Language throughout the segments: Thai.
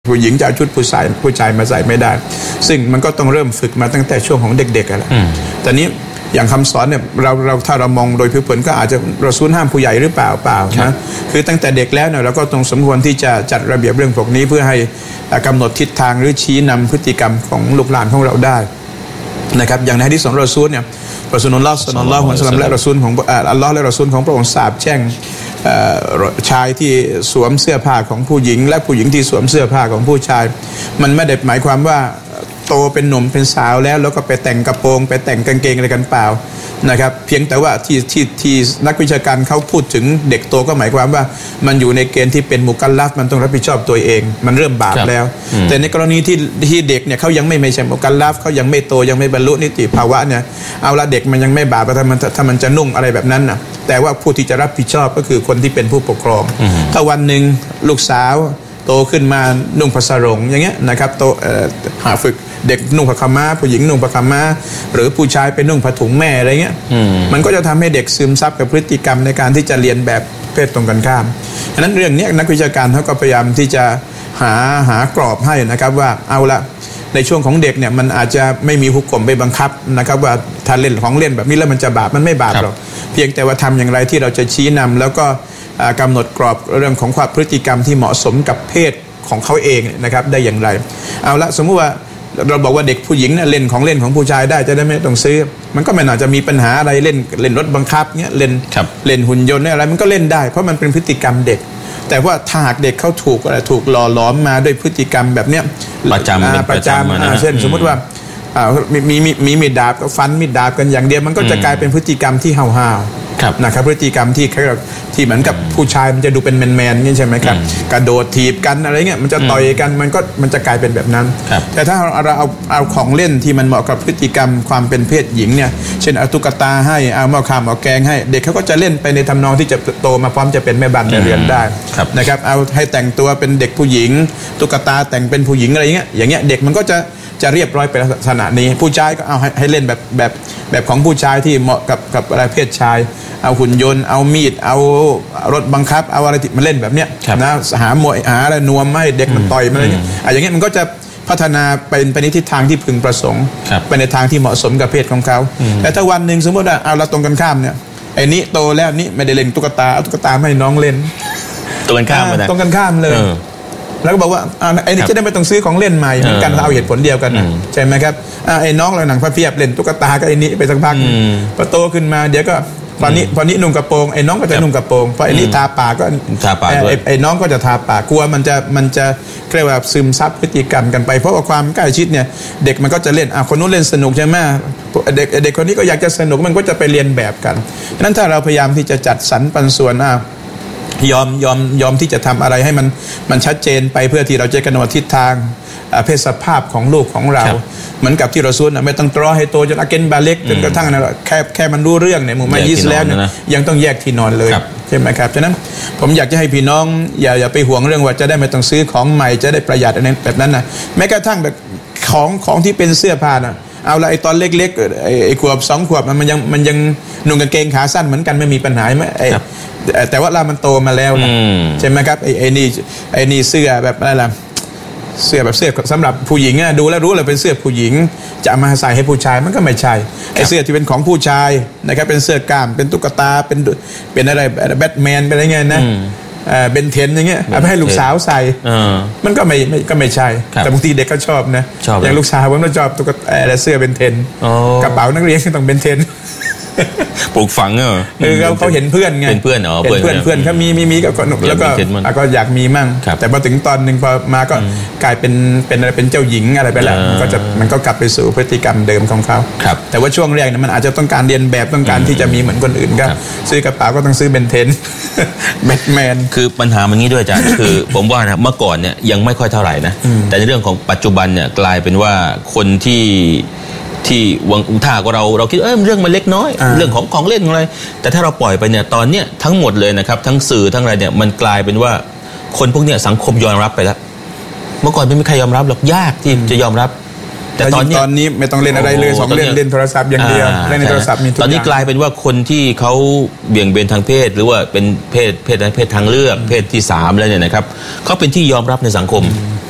ผู้หญิงจะเอาชุดผู้ชายมาใส่ไม่ได้ซึ่งมันก็ต้องเริ่มฝึกมาตั้งแต่ช่วงของเด็กๆกันแหละแต่นี้อย่างคำสอนเนี่ยเราถ้าเรามองโดยผิวเผินก็อาจจะรอซูลห้ามผู้ใหญ่หรือเปล่านะคือตั้งแต่เด็กแล้วเนี่ยเราก็ต้องสมควรที่จะจัดระเบียบเรื่องพวกนี้เพื่อให้กำหนดทิศทางหรือชี้นำพฤติกรรมของลูกหลานของเราได้นะครับอย่างในหะดีษของรอซูลเนี่ยรอซูลุลลอฮ์ ศ็อลลัลลอฮุอะลัยฮิวะซัลลัมและรอซูลของอัลลอฮ์และรอซูลของพระองค์สาปแช่งชายที่สวมเสื้อผ้าของผู้หญิงและผู้หญิงที่สวมเสื้อผ้าของผู้ชายมันไม่ได้หมายความว่าโตเป็นหนุ่มเป็นสาวแล้วก็ไปแต่งกระโปรงไปแต่งกางเกงอะไรกันเปล่านะครับเพียงแต่ว่าที่นักวิชาการเขาพูดถึงเด็กโตก็หมายความว่ามันอยู่ในเกณฑ์ที่เป็นมุกัลลัฟมันต้องรับผิดชอบตัวเองมันเริ่มบาปแล้วแต่ในกรณีที่เด็กเนี่ยเขายังไม่ใช่มุกัลลัฟเขายังไม่โตยังไม่บรรลุนิติภาวะเนี่ยเอาละเด็กมันยังไม่บาปถ้ามันจะนุ่งอะไรแบบนั้นนะแต่ว่าผู้ที่จะรับผิดชอบก็คือคนที่เป็นผู้ปกครองถ้าวันหนึ่งลูกสาวโตขึ้นมานุ่งผ้าสรงอย่างเงี้ยนะครับโตหาฝึกเด็กนุ่งผ้าขม้าผู้หญิงนุ่งผ้าขม้าหรือผู้ชายเป็นนุ่งผ้าถุงแม่อะไรเงี้ยมันก็จะทำให้เด็กซึมซับกับพฤติกรรมในการที่จะเรียนแบบเพศตรงกันข้ามฉะนั้นเรื่องนี้นักวิชาการเขาก็พยายามที่จะหากรอบให้นะครับว่าเอาละในช่วงของเด็กเนี่ยมันอาจจะไม่มีหุกกลมไปบังคับนะครับว่าถ้าเล่นของเล่นแบบนี้แล้วมันจะบาปมันไม่บาปหรอกเพียงแต่ว่าทำอย่างไรที่เราจะชี้นำแล้วก็กำหนดกรอบเรื่องของความพฤติกรรมที่เหมาะสมกับเพศของเขาเองนะครับได้อย่างไรเอาละสมมุติว่าเราบอกว่าเด็กผู้หญิงเนี่ยเล่นของเล่นของผู้ชายได้จะได้ไม่ต้องซื้อมันก็ไม่น่าจะมีปัญหาอะไรเล่นรถบังคับเงี้ยเล่นหุ่นยนต์อะไรมันก็เล่นได้เพราะมันเป็นพฤติกรรมเด็กแต่ว่าถ้าหากเด็กเขาถูกหล่อหลอมมาด้วยพฤติกรรมแบบเนี้ยประจำเช่นสมมติว่ามีมีดดาบก็ฟันมีดดาบกันอย่างเดียวมันก็จะกลายเป็นพฤติกรรมที่ห่าวนะครับพฤติกรรมที่เหมือนกับผู้ชายมันจะดูเป็นแมนๆนี่ใช่ไหมครับกระโดดถีบกันอะไรเงี้ยมันจะต่อยกันมันจะกลายเป็นแบบนั้นแต่ถ้าเราเอาของเล่นที่มันเหมาะกับพฤติกรรมความเป็นเพศหญิงเนี่ยเช่นเอาตุ๊กตาให้เอาหม้อข้าวหม้อแกงให้เด็กเขาก็จะเล่นไปในทำนองที่จะโตมาพร้อมจะเป็นแม่บ้านแม่เรือนได้นะครับเอาให้แต่งตัวเป็นเด็กผู้หญิงตุ๊กตาแต่งเป็นผู้หญิงอะไรเงี้ยอย่างเงี้ยเด็กมันก็จะเรียบร้อยไปลักษณะนี้ผู้ชายก็เอาให้เล่นแบบของผู้ชายที่เหมาะกับอะไรเพศชายเอาหุ่นยนต์เอามีดเอารถบังคับเอาอะไรที่มันเล่นแบบเนี้ยนะหามวยหาอะไรนวมให้เด็กมันต่อยมันอะไรอย่างเงี้ยอย่างเงี้ยมันก็จะพัฒนาเป็นไปในทิศทางที่พึงประสงค์ไปในทางที่เหมาะสมกับเพศของเขาแต่ถ้าวันหนึ่งสมมติว่าเอาเราตรงกันข้ามเนี่ยไอ้นี้โตแล้วนี่ไม่ได้เล่นตุ๊กตาเอาตุ๊กตาให้น้องเล่นตรงกันข้ามเลยตรงกันข้ามเลยแล้วก็บอกว่าไอ้นี่จะได้ไม่ต้องซื้อของเล่นใหม่เหมือนกันเอาเหตุผลเดียวกันใช่ไหมครับไอ้น้องเราหนังผ้าเพียบเล่นตุ๊กตาก็ไอ้นี้ไปสักพักพอโตขึ้นมาเดี๋ยวก็พอนี้นุ่งกระโปรงไอ้น้องก็จะนุ่งกระโปรงพอไอ้นี้ทาปากก็ไอ้น้องก็จะทาปากกลัวมันจะเรียกว่าซึมซับพฤติกรรมกันไปเพราะว่าความใกล้ชิดเนี่ยเด็กมันก็จะเล่นคนนู้นเล่นสนุกใช่ไหมเด็กคนนี้ก็อยากจะสนุกมันก็จะไปเรียนแบบกันฉะนั้นถ้าเราพยายามที่จะจัดสรรปันส่วนยอมที่จะทำอะไรให้มันชัดเจนไปเพื่อที่เราจะกำหนดทิศทางเพศสภาพของลูกของเราเหมือนกับที่เราซูลไม่ต้องตรอให้โตจนอาเกนบาเล็กจนกระทั่งแค่มันรู้เรื่องในหมู่มายิสแล้วยังต้องแยกที่นอนเลยใช่ไหมครับฉะนั้นผมอยากจะให้พี่น้องอย่าไปห่วงเรื่องว่าจะได้ไม่ต้องซื้อของใหม่จะได้ประหยัดอะไรแบบนั้นนะแม้กระทั่งแบบของที่เป็นเสื้อผ้านะเอาละไอตอนเล็กๆไอขวบ2 ขวบมันยังนุ่งกางเกงขาสั้นเหมือนกันไม่มีปัญหาไหมแต่ว่าเรามันโตมาแล้วนะใช่ไหมครับไอ้นี่เสื้อแบบอะไรล่ะเสื้อสำหรับผู้หญิงอะดูแล้วรู้เลยเป็นเสื้อผู้หญิงจะเอามาใส่ให้ผู้ชายมันก็ไม่ใช่ไอ้เสื้อที่เป็นของผู้ชายนะครับเป็นเสื้อกล้ามเป็นตุ๊กตาเป็นอะไรแบทแมนเป็นอะไรเงี้ยนะเบนเทนอย่างเงี้ยเอาไปให้ลูกสาวใส่มันก็ไม่ใช่แต่บางทีเด็กก็ชอบนะอย่างลูกสาวผมก็ชอบตุ๊กตาเสื้อเบนเทนกระเป๋านักเรียนก็ต้องเบนเทนปลูกฝังเขาเห็นเพื่อนไงเป็นเพื่อนเขามีก็แล้วก็อยากมีมั่งแต่พอถึงตอนหนึ่งพอมาก็กลายเป็นอะไรเป็นเจ้าหญิงอะไรไปแล้วมันก็กลับไปสู่พฤติกรรมเดิมของเขาแต่ว่าช่วงแรกเนี่ยมันอาจจะต้องการเรียนแบบต้องการที่จะมีเหมือนคนอื่นก็ซื้อกระเป๋าก็ต้องซื้อเบนเทนแบทแมนคือปัญหามันงี้ด้วยอาจารย์คือผมว่านะเมื่อก่อนเนี่ยยังไม่ค่อยเท่าไหร่นะแต่ในเรื่องของปัจจุบันเนี่ยกลายเป็นว่าคนที่วังท่าก็เราคิดเรื่องมันเล็กน้อยเรื่องของเล่นอะไรแต่ถ้าเราปล่อยไปเนี่ยตอนเนี้ยทั้งหมดเลยนะครับทั้งสื่อทั้งอะไรเนี่ยมันกลายเป็นว่าคนพวกเนี้ยสังคมยอมรับไปแล้วเมื่อก่อนไม่มีใครยอมรับหรอกยากที่จะยอมรับแต่ตอนนี้ไม่ต้องเล่นอะไรเลย2 เล่นโทรศัพท์อย่างเดียวเล่นในโทรศัพท์มีทุกอย่างตอนนี้กลายเป็นว่าคนที่เขาเบี่ยงเบนทางเพศหรือว่าเป็นเพศทางเลือกเพศที่3แล้วเนี่ยนะครับเขาเป็นที่ยอมรับในสังคม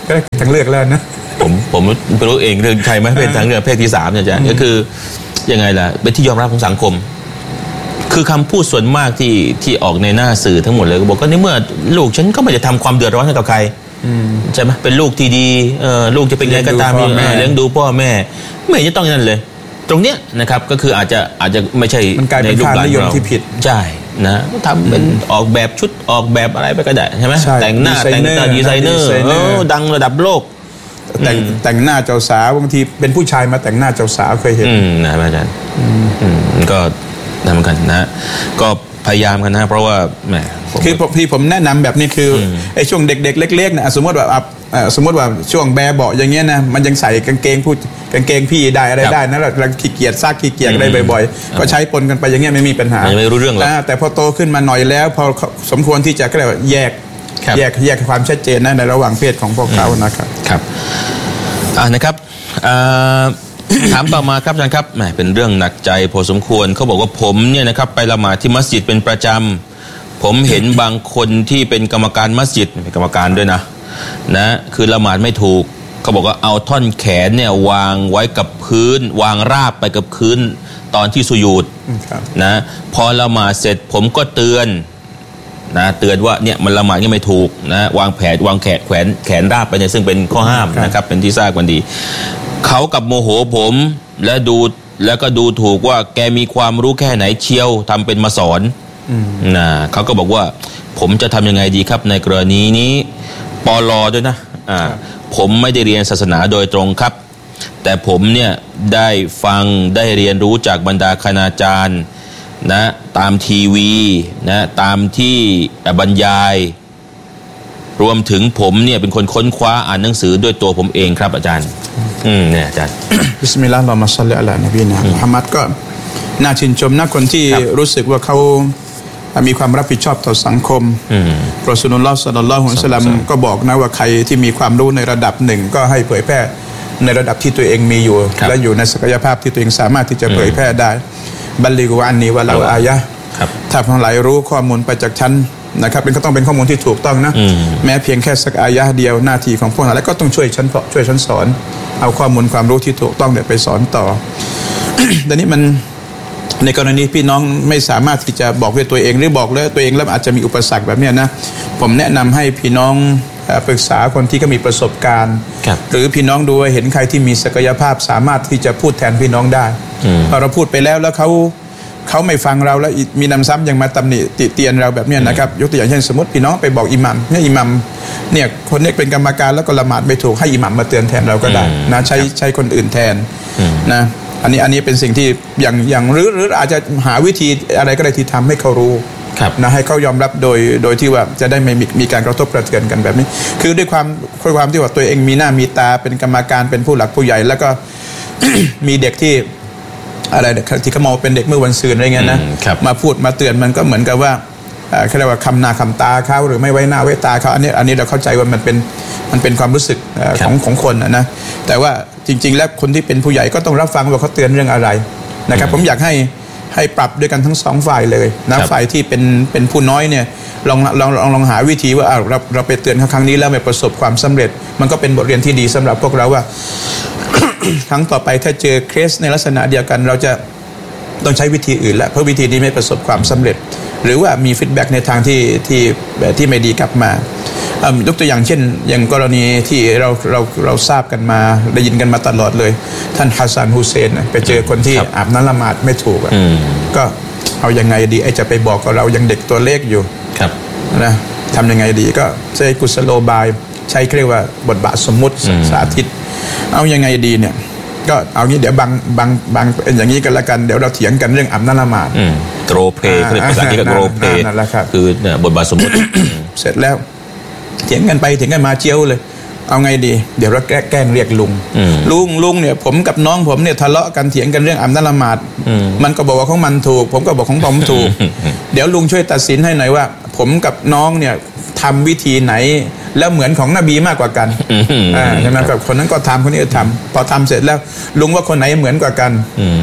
ก็ได้ทางเลือกแล้วนะผมไม่รู้เองเรื่องใช่ไหมเป็นทางเลือกเพศที่3เนี่ยอาจารย์ก็คือยังไงล่ะเป็นที่ยอมรับของสังคมคือคำพูดส่วนมากที่ออกในหน้าสื่อทั้งหมดเลยก็บอกก็ในเมื่อลูกฉันก็ไม่ได้ทำความเดือดร้อนให้กับใครใช่ไหมเป็นลูกที่ดีลูกจะเป็นไงก็ตามเลี้ยงดูพ่อแม่ไม่จะต้องนั่นเลยตรงเนี้ยนะครับก็คืออาจจะไม่ใช่ในลูกหลานเราที่ผิดใช่นะทำเป็นออกแบบชุดออกแบบอะไรไปก็ได้ใช่ไหมแต่งหน้าแต่งตาดีไซเนอร์ดังระดับโลกแต่งหน้าเจ้าสาวบางทีเป็นผู้ชายมาแต่งหน้าเจ้าสาวเคยเห็นนะอาจารย์ก็นั่นเหมือนกันนะก็พยายามกันนะเพราะว่าแหมคือพี่ผมแนะนำแบบนี้คือไอ้ช่วงเด็กๆเล็กๆนะสมมติว่าช่วงแบเบาะอย่างเงี้ยนะมันยังใส่กางเกงพี่ได้อะไรได้นะเราขี้เกียจซักขี้เกียจอะไรบ่อยๆก็ใช้ปนกันไปอย่างเงี้ยไม่มีปัญหาไม่รู้เรื่องหรอกแต่พอโตขึ้นมาหน่อยแล้วพอสมควรที่จะก็เลยแยกความชัดเจนนะในระหว่างเพศของพวกเขานะครับครับนะครับถามต่อมาครับอาจารย์ครับแหมเป็นเรื่องหนักใจพอสมควรเขาบอกว่าผมเนี่ยนะครับไปละหมาดที่มัสยิดเป็นประจำผมเห็นบางคนที่เป็นกรรมการมัสยิดเป็นกรรมการด้วยนะคือละหมาดไม่ถูกเขาบอกว่าเอาท่อนแขนเนี่ยวางไว้กับพื้นวางราบไปกับพื้นตอนที่สุญูดนะพอละหมาดเสร็จผมก็เตือนว่าเนี่ยมันละหมาดนี่ไม่ถูกนะวางแขนราบไปเนี่ยซึ่งเป็นข้อห้ามนะครับเป็นที่ทราบกันดีเขากับโมโหผมแล้วก็ดูถูกว่าแกมีความรู้แค่ไหนเชียวทำเป็นมาสอนเขาก็บอกว่าผมจะทำยังไงดีครับในกรณีนี้ปล.ด้วยนะผมไม่ได้เรียนศาสนาโดยตรงครับแต่ผมเนี่ยได้ฟังได้เรียนรู้จากบรรดาคณาจารย์ตามทีวีตามที่บรรยายรวมถึงผมเนี่ยเป็นคนค้นคว้าอ่านหนังสือด้วยตัวผมเองครับอาจารย์เนี่ยอาจารย์บิสมิลลาฮิรเราะห์มาศ็อลลิอะลานบีนะมุฮัมมัดก็น่าชื่นชมนะคนที่รู้สึกว่าเขามีความรับผิดชอบต่อสังคมรอซูลุลลอฮ์ ศ็อลลัลลอฮุอะลัยฮิวะซัลลัมก็บอกนะว่าใครที่มีความรู้ในระดับหนึ่งก็ให้เผยแพร่ในระดับที่ตัวเองมีอยู่และอยู่ในศักยภาพที่ตัวเองสามารถที่จะเผยแพร่ได้บัลลิกุอันนีวะลาอายะห์ถ้าทั้งหลายรู้ข้อมูลไปจากฉันนะครับก็ต้องเป็นข้อมูลที่ถูกต้องนะแม้เพียงแค่สักอายะห์เดียวหน้าที่ของพวกเราแล้วก็ต้องช่วยฉันสอนเอาข้อมูลความรู้ที่ถูกต้องเนี่ยไปสอนต่อ แต่นี้มันในกรณีพี่น้องไม่สามารถที่จะบอกด้วยตัวเองหรือบอกแล้วตัวเองแล้วอาจจะมีอุปสรรคแบบนี้นะผมแนะนำให้พี่น้องปรึกษาคนที่ก็มีประสบการณ์หรือพี่น้องดูเห็นใครที่มีศักยภาพสามารถที่จะพูดแทนพี่น้องได้พอเราพูดไปแล้วเขาไม่ฟังเราแล้วมีนำซ้ำยังมาตำหนิติเตียนเราแบบนี้นะครับยกตัวอย่างเช่นสมมติพี่น้องไปบอกอิหมัมเนี่ยคนนี้เป็นกรรมการแล้วก็ละหมาดไม่ถูกให้อิหมัมมาเตือนแทนเราก็ได้นะใช้คนอื่นแทนนะอันนี้เป็นสิ่งที่อย่างหรืออาจจะหาวิธีอะไรก็ได้ที่ทำให้เขารู้นะให้เขายอมรับโดยที่ว่าจะได้ไม่มีการกระทบกระเทือนกันแบบนี้คือด้วยความที่ว่าตัวเองมีหน้ามีตาเป็นกรรมการเป็นผู้หลักผู้ใหญ่แล้วก็ มีเด็กที่อะไรที่เขามองเป็นเด็กเมื่อวันซืนอะไรเงี้ยนะมาพูดมาเตือนมันก็เหมือนกับว่าเขาเรียกว่าคำหน้าคำตาเขาหรือไม่ไว้หน้าไว้ตาเขาอันนี้เราเข้าใจว่ามันเป็นความรู้สึกของคนนะแต่ว่าจริงๆแล้วคนที่เป็นผู้ใหญ่ก็ต้องรับฟังว่าเขาเตือนเรื่องอะไรนะครับผมอยากให้ปรับด้วยกันทั้งสองฝ่ายเลยนะฝ่ายที่เป็นผู้น้อยเนี่ยลองหาวิธีว่าเราไปเตือนเขาครั้งนี้แล้วไม่ประสบความสำเร็จมันก็เป็นบทเรียนที่ดีสำหรับพวกเราว่า ครั้งต่อไปถ้าเจอเคสในลักษณะเดียวกันเราจะต้องใช้วิธีอื่นละเพราะวิธีนี้ไม่ประสบความสำเร็จหรือว่ามีฟีดแบ็กในทางที่ไม่ดีกลับมายกตัวอย่างเช่นอย่างกรณีที่เราทราบกันมาได้ยินกันมาตลอดเลยท่านฮัสซันฮุเซนไปเจอคนที่อาบน้ำละหมาดไม่ถูกก็เอายังไงดีจะไปบอกกับเรายังเด็กตัวเล็กอยู่นะทำยังไงดีก็ใช้กุศโลบายใช้เรียกว่าบทบาทสมมุติสาธิตเอายังไงดีเนี่ยก็เอางี้เดี๋ยวบางอย่างนี้กันละกันเดี๋ยวเราเถียงกันเรื่องอาบน้ำละหมาดโรเพย์คือภาษาที่ก็โรเพย์คือบทบาทสมมุติเสร็จแล้วเถียงกันไปเถียงกันมาเจียวเลยเอาไงดีเดี๋ยวเราแกล้งเรียกลุงเนี่ยผมกับน้องผมเนี่ยทะเลาะกันเถียงกันเรื่องอาบน้ำละหมาดมันก็บอกว่าของมันถูกผมก็บอกของผมถูก เดี๋ยวลุงช่วยตัดสินให้หน่อยว่าผมกับน้องเนี่ยทำวิธีไหนแล้วเหมือนของนบีมากกว่ากันใช่ไหมครับคนนั้นก็ทำคนนี้ก็ทำพอทำเสร็จแล้วลุงว่าคนไหนเหมือนกว่ากัน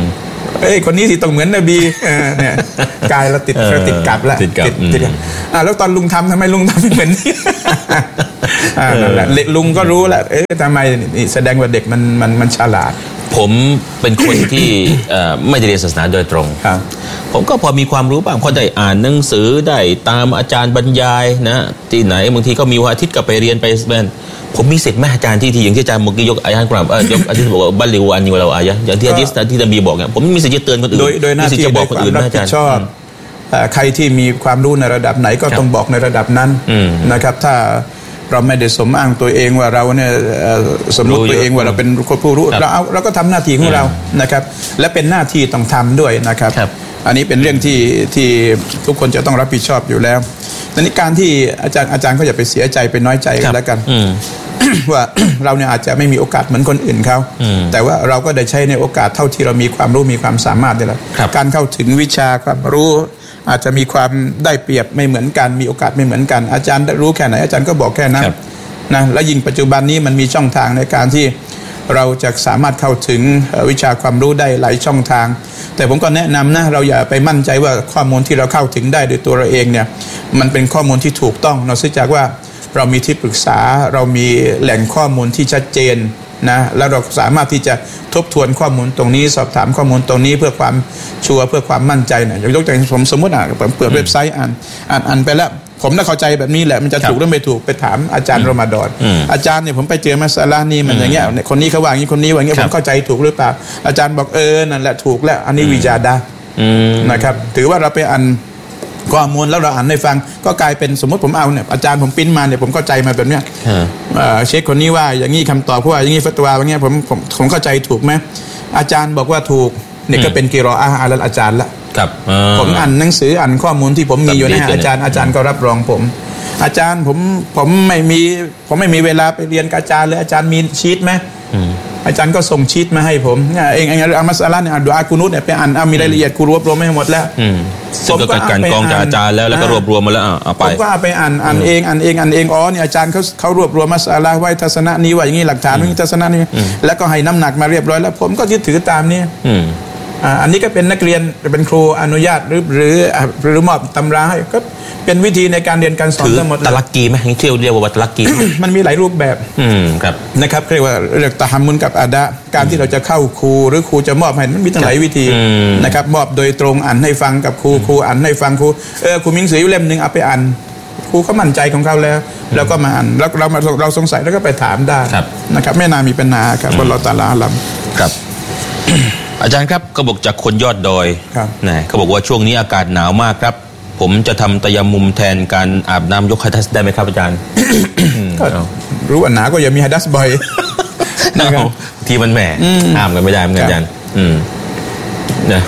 คนนี้สิต้องเหมือนนบีเนี่ยกายเราติดกับแล้วติดแล้วตอนลุงทำไมลุงทำไม่เหมือนนี่นั่นแหละลุงก็รู้แหละทำไมนี่แสดงว่าเด็กมันฉลาดผมเป็นคนที่ไม่ได้เรียนศาสนาโดยตรงผมก็พอมีความรู้บ้างพอได้อ่านหนังสือได้ตามอาจารย์บรรยายนะที่ไหนบางทีก็มีวันอาทิตย์ก็ไปเรียนไปแมนผมมีสิทธิ์ไหมอาจารย์ที่อย่างที่อาจารย์เมื่อกี้ยกอายะห์กรามยกอาทิตย์บอกว่าบัลลิวอันนี้เราอายะห์อย่างที่ฮะดีษที่นบีบอกเนี่ยผมมีสิทธิ์จะเตือนคนอื่นโดยหน้าที่จะบอกคนอื่นนะอาจารย์ใครที่มีความรู้ในระดับไหนก็ต้องบอกในระดับนั้นนะครับถ้าเราไม่ได้สมอ้างตัวเองว่าเราเนี่ยสมมติตัวเองว่าเราเป็นผู้รู้เราก็ทำหน้าที่ของเรานะครับและเป็นหน้าที่ต้องทำด้วยนะครับอันนี้เป็นเรื่องที่ทุกคนจะต้องรับผิดชอบอยู่แล้วดังนี้การที่อาจารย์ก็อย่าไปเสียใจไปน้อยใจกันแล้วกันว่าเราเนี่ยอาจจะไม่มีโอกาสเหมือนคนอื่นเขาแต่ว่าเราก็ได้ใช้ในโอกาสเท่าที่เรามีความรู้มีความสามารถนี่แหละการเข้าถึงวิชาความรู้อาจจะมีความได้เปรียบไม่เหมือนกันมีโอกาสไม่เหมือนกันอาจารย์รู้แค่ไหนอาจารย์ก็บอกแค่นั้นนะและยิ่งปัจจุบันนี้มันมีช่องทางในการที่เราจะสามารถเข้าถึงวิชาความรู้ได้หลายช่องทางแต่ผมก็แนะนำนะเราอย่าไปมั่นใจว่าข้อมูลที่เราเข้าถึงได้โดยตัวเราเองเนี่ยมันเป็นข้อมูลที่ถูกต้องนอกจากว่าเรามีที่ปรึกษาเรามีแหล่งข้อมูลที่ชัดเจนนะแล้วเราสามารถที่จะทบทวนข้อมูลตรงนี้สอบถามข้อมูลตรงนี้เพื่อความชัวร์เพื่อความมั่นใจนะยกตัวอย่างผมสมมติผมเปิดเว็บไซต์อ่านไปแล้วผมน่าเข้าใจแบบนี้แหละมันจะถูกหรือไม่ถูกไปถามอาจารย์รอมฎอนอาจารย์เนี่ยผมไปเจอมัสอะละห์นี่มันอย่างเงี้ยคนนี้เขาว่าอย่างนี้คนนี้ว่าอย่างเงี้ยผมเข้าใจถูกหรือเปล่าอาจารย์บอกนั่นแหละถูกแล้วอันนี้วิจาดะนะครับถือว่าเราไปอ่านข้อมูลแล้วเราอ่านให้ฟังก็กลายเป็นสมมติผมเอาเนี่ยอาจารย์ผมปริ้นมาเนี่ยผมเข้าใจมาแบบเนี้ยเช็คคนนี้ว่าอย่างนี้คำตอบเพราะว่าอย่างนี้ฟัตวาอย่างเงี้ยผมเข้าใจถูกไหมอาจารย์บอกว่าถูกเนี่ยก็เป็นกิรออะห์อะลัลอาจารย์ละผมอ่านหนังสืออ่านข้อมูลที่ผมมีอยู่นะอาจารย์ก็รับรองผมอาจารย์ผมไม่มีเวลาไปเรียนกับอาจารย์เลยอาจารย์มีชีทไหมอาจารย์ก็ส่งชีทมาให้ผมเองอัลมัสอะละห์เนี่ยดุอากุนูตเนี่ยไปอ่านมีรายละเอียดกูรวบรวมให้หมดแล้วผมก็การกองจากอาจารย์แล้วก็รวบรวมมาแล้วเอาไปผมก็ไปอ่านเองอ๋อเนี่ยอาจารย์เขารวบรวมมัสอะละห์ไว้ทัศนะนี้ว่าอย่างนี้หลักฐานนี้ทัศนะนี้แล้วก็ให้น้ำหนักมาเรียบร้อยแล้วผมก็ยึดถือตามนี้อันนี้ก็เป็นนักเรียนเป็นครูอนุญาตหรือมอบตำราให้ก็เป็นวิธีในการเรียนการสอนทั้งหมดตะลักกีไหมเที่ยวเรียกว่าตะลักกีมันมีหลายรูปแบบครับนะครับเรียกว่าเรื่องตะฮัมมุนกับอาดะการที่เราจะเข้าครูหรือครูจะมอบให้มันมีตั้งหลายวิธีนะครับมอบโดยตรงอ่านให้ฟังกับครูอ่านให้ฟังครูครูมีหนังสืออยู่เล่มนึงเอาไปอ่านครูเขามั่นใจของเขาแล้วก็มาอ่านแล้วเราสงสัยแล้วก็ไปถามได้นะครับไม่น่ามีปัญหาครับอัลเลาะห์ตะอาลาอัลลัมครับอาจารย์ครับก็บอกจากคนยอดดอยนะเขาบอกว่าช่วงนี้อากาศหนาวมากครับผมจะทำตะยัมมุมแทนการอาบน้ำยกฮะดัษได้ไหมครับอาจารย์รู้ว่าหนาวก็อย่ามีฮะดัษบ่อยนะครับทีมันแหมห้ามกันไม่ได้เหมือนกันอาจารย์นะ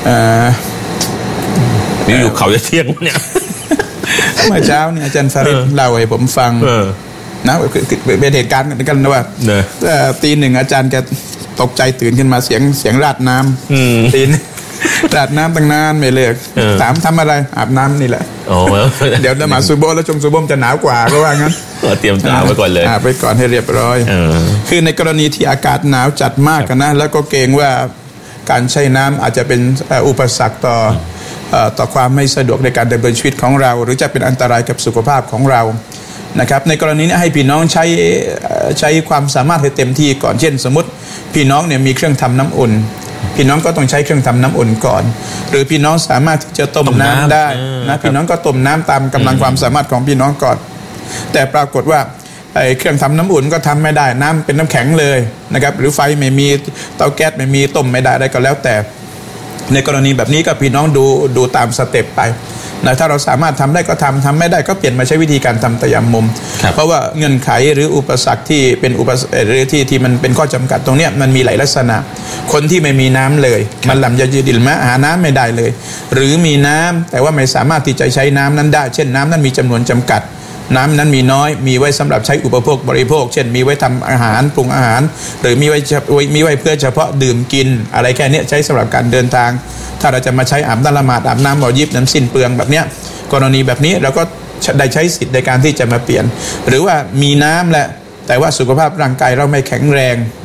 อยู่เขาจะเที่ยงเนี่ยเมื่อเช้าเนี่ยอาจารย์ฟาริดเล่าให้ผมฟังนะเป็นเหตุการณ์กันนะว่าตีหนึ่งอาจารย์แกตกใจตื่นขึ้นมาเสียงราดน้ำตีนราดน้ำตั้งนานไม่เลิกถามทำอะไรอาบน้ำนี่แหละเดี๋ยวจะมาซูโบแล้วซูโบจะหนาวกว่าก็ว่างั้นเตรียมหนาวไว้ก่อนเลยไปก่อนให้เรียบร้อยคือในกรณีที่อากาศหนาวจัดมากนะแล้วก็เกรงว่าการใช้น้ำอาจจะเป็นอุปสรรคต่อความไม่สะดวกในการดำเนินชีวิตของเราหรือจะเป็นอันตรายกับสุขภาพของเรานะครับในกรณีนี้ให้พี่น้องใช้ความสามารถให้เต็มที่ก่อนเช่นสมมติพี่น้องเนี่ยมีเครื่องทำน้ำอุ่นพี่น้องก็ต้องใช้เครื่องทำน้ำอุ่นก่อนหรือพี่น้องสามารถที่จะต้มน้ำได้นะพี่น้องก็ต้มน้ำตามกำลังความสามารถของพี่น้องก่อนแต่ปรากฏว่าเครื่องทำน้ำอุ่นก็ทำไม่ได้น้ำเป็นน้ำแข็งเลยนะครับหรือไฟไม่มีเตาแก๊สไม่มีต้มไม่ได้ก็แล้วแต่ในกรณีแบบนี้ก็พี่น้องดูตามสเต็ปไปนะถ้าเราสามารถทำได้ก็ทำไม่ได้ก็เปลี่ยนมาใช้วิธีการทำตะยัมมุมเพราะว่าเงื่อนไขหรืออุปสรรคที่เป็นหรือที่มันเป็นข้อจำกัดตรงนี้มันมีหลายลักษณะคนที่ไม่มีน้ำเลยมันลำยายืดิลมะหาน้ำไม่ได้เลยหรือมีน้ำแต่ว่าไม่สามารถที่จะใช้น้ำนั้นได้เช่นน้ำนั้นมีจำนวนจำกัดน้ำนั้นมีน้อยมีไว้สำหรับใช้อุปโภคบริโภคเช่นมีไว้ทำอาหารปรุงอาหารหรือมีไว้เพื่อเฉพาะดื่มกินอะไรแค่นี้ใช้สำหรับการเดินทางถ้าเราจะมาใช้อาบน้ำละหมาดอาบน้ำบ่อยิบน้ำสิ้นเปลืองแบบเนี้ยกรณีแบบนี้เราก็ได้ใช้สิทธิ์ในการที่จะมาเปลี่ยนหรือว่ามีน้ำแหละแต่ว่าสุขภาพร่างกายเราไม่แข็งแรง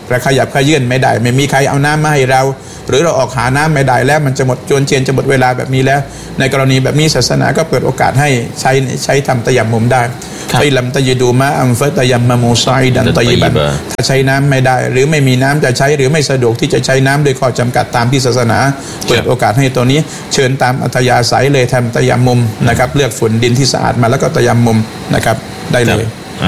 และขยับขยื่นไม่ได้ไม่มีใครเอาน้ำมาให้เราหรือเราออกหาน้ำไม่ได้แล้วมันจะหมดจวนเจียนจะหมดเวลาแบบนี้แล้วในกรณีแบบนี้ศาสนาก็เปิดโอกาสให้ใช้ทำตะยัมมุมได้ไปลำตะยดูมะอัมฟะตะยัมมะมูซอยดันตะยิบันถ้าใช้น้ำไม่ได้หรือไม่มีน้ำจะใช้หรือไม่สะดวกที่จะใช้น้ำโดยข้อจำกัดตามที่ศาสนาเปิดโอกาสให้ตัวนี้เชิญตามอัธยาศัยเลยทำตะยัมมุมนะครับเลือกฝุ่นดินที่สะอาดมาแล้วก็ตะยัมมุมนะครับได้เลย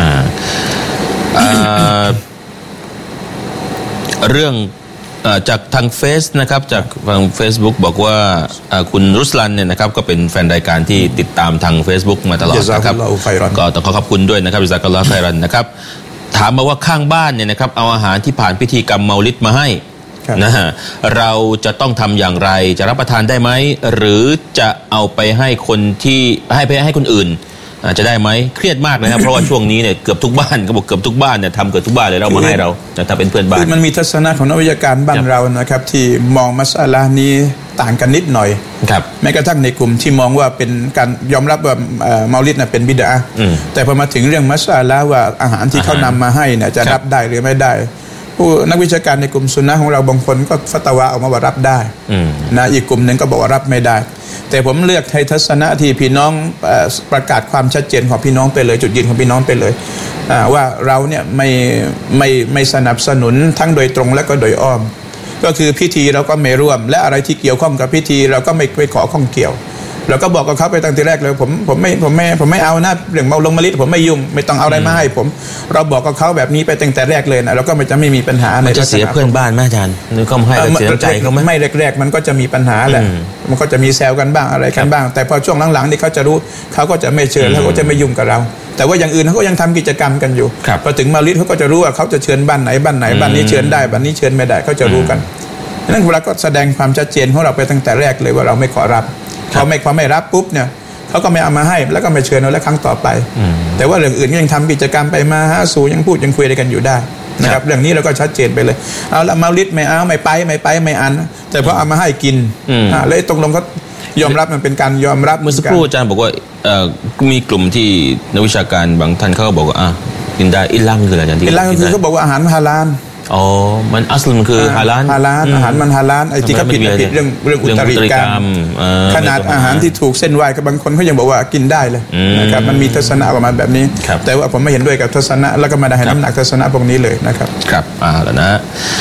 เรื่องจากทางเฟซนะครับจากทาง Facebook บอกว่าคุณรุสลันเนี่ยนะครับก็เป็นแฟนรายการที่ติดตามทาง Facebook มาตลอดนะครับก็ต้องขอบคุณด้วยนะครับอิซากัลลอฮ์ไครันนะครับถามมาว่าข้างบ้านเนี่ยนะครับเอาอาหารที่ผ่านพิธีกรรมเมาลิดมาให้นะฮะเราจะต้องทำอย่างไรจะรับประทานได้ไหมหรือจะเอาไปให้คนที่ให้คนอื่นจะได้ไหมเครียดมากนะครับ เพราะว่าช่วงนี้เนี่ยเกือบทุกบ้านก็บอกเกือบทุกบ้านเนี่ยทำเกือบทุกบ้านเลยเรามาให้เราถ้าเป็นเพื่อนบ้านมันมีทัศนะของนักวิชาการบ้านเรานะครับที่มองมัสอะลาห์นี้ต่างกันนิดหน่อยแม้กระทั่งในกลุ่มที่มองว่าเป็นการยอมรับว่าเมาลิดน่ะเป็นบิดอะห์แต่พอมาถึงเรื่องมัสอะลาห์ว่าอาหารที่เขานำมาให้เนี่ยจะรับได้หรือไม่ได้ผู้นักวิชาการในกลุ่มซุนนะห์ของเราบางคนก็ฟัตวาออกมาว่ารับได้นะอีกกลุ่มหนึ่งก็บอกว่ารับไม่ได้แต่ผมเลือกให้ทัศนะที่พี่น้องประกาศความชัดเจนของพี่น้องไปเลยจุดยืนของพี่น้องไปเลยว่าเราเนี่ยไม่สนับสนุนทั้งโดยตรงและก็โดยอ้อมก็คือพิธีเราก็ไม่ร่วมและอะไรที่เกี่ยวข้องกับพิธีเราก็ไม่ไปขอข้องเกี่ยวเราก็บอกกับเขาไปตั้งแต่แรกเลยผมไม่เอานะเรื่องเมาลงมาลิดผมไม่ยุ่งไม่ต้องเอาอะไรมาให้ผมเราบอกกับเขาแบบนี้ไปตั้งแต่แรกเลยนะเราก็จะไม่มีปัญหาในจะเสียเพื่อนบ้านไหมอาจารย์นึกก็ให้เสียใจเขาไหมไม่แรกๆมันก็จะมีปัญหาแหละมันก็จะมีแซวกันบ้างอะไรกันบ้างแต่พอช่วงหลังๆนี่เขาจะรู้เขาก็จะไม่เชิญเขาก็จะไม่ยุ่งกับเราแต่ว่าอย่างอื่นเขาก็ยังทำกิจกรรมกันอยู่พอถึงมาลิดเขาก็จะรู้ว่าเขาจะเชิญบ้านไหนบ้านนี้เชิญได้บ้านนี้เชิญไม่ได้เขาจะรู้กันนั่นเราก็แสดงความชัดเจนของเราไปตั้งแต่แรกเลยว่าเราไม่ขอรับพอไม่รับปุ๊บเนี่ยเขาก็ไม่เอามาให้แล้วก็ไม่เชิญเราแล้วครั้งต่อไปแต่ว่าเรื่องอื่นก็ยังทำกิจกรรมไปมาหาสู่ยังพูดยังคุยกันอยู่ได้นะครับเรื่องนี้เราก็ชัดเจนไปเลยเอาละมาลิดไม่เอาไม่ไปไม่อันแต่พอเอามาให้กินแล้วตรงลงก็ยอมรับมันเป็นการยอมรับเมื่อสักครู่อาจารย์บอกว่ามีกลุ่มที่นักวิชาการบางท่านเขาบอกว่ากินได้อิลลัมคืออะไรอาจารย์อิลลัมคือเขาบอกว่าอาหารฮาลาลมันอัสลุมันคือฮาลาลอาหารมันฮาลาลไอ้ที่เขาผิดเรื่องอุตริกรรมขนาดอาหารที่ถูกเส้นไหว้กับบางคนเขายังบอกว่ากินได้เลยนะครับมันมีทัศนะประมาณแบบนี้แต่ว่าผมไม่เห็นด้วยกับทัศนะแล้วก็มาได้ให้น้ำหนักทัศนะพวกนี้เลยนะครับครับแล้วนะ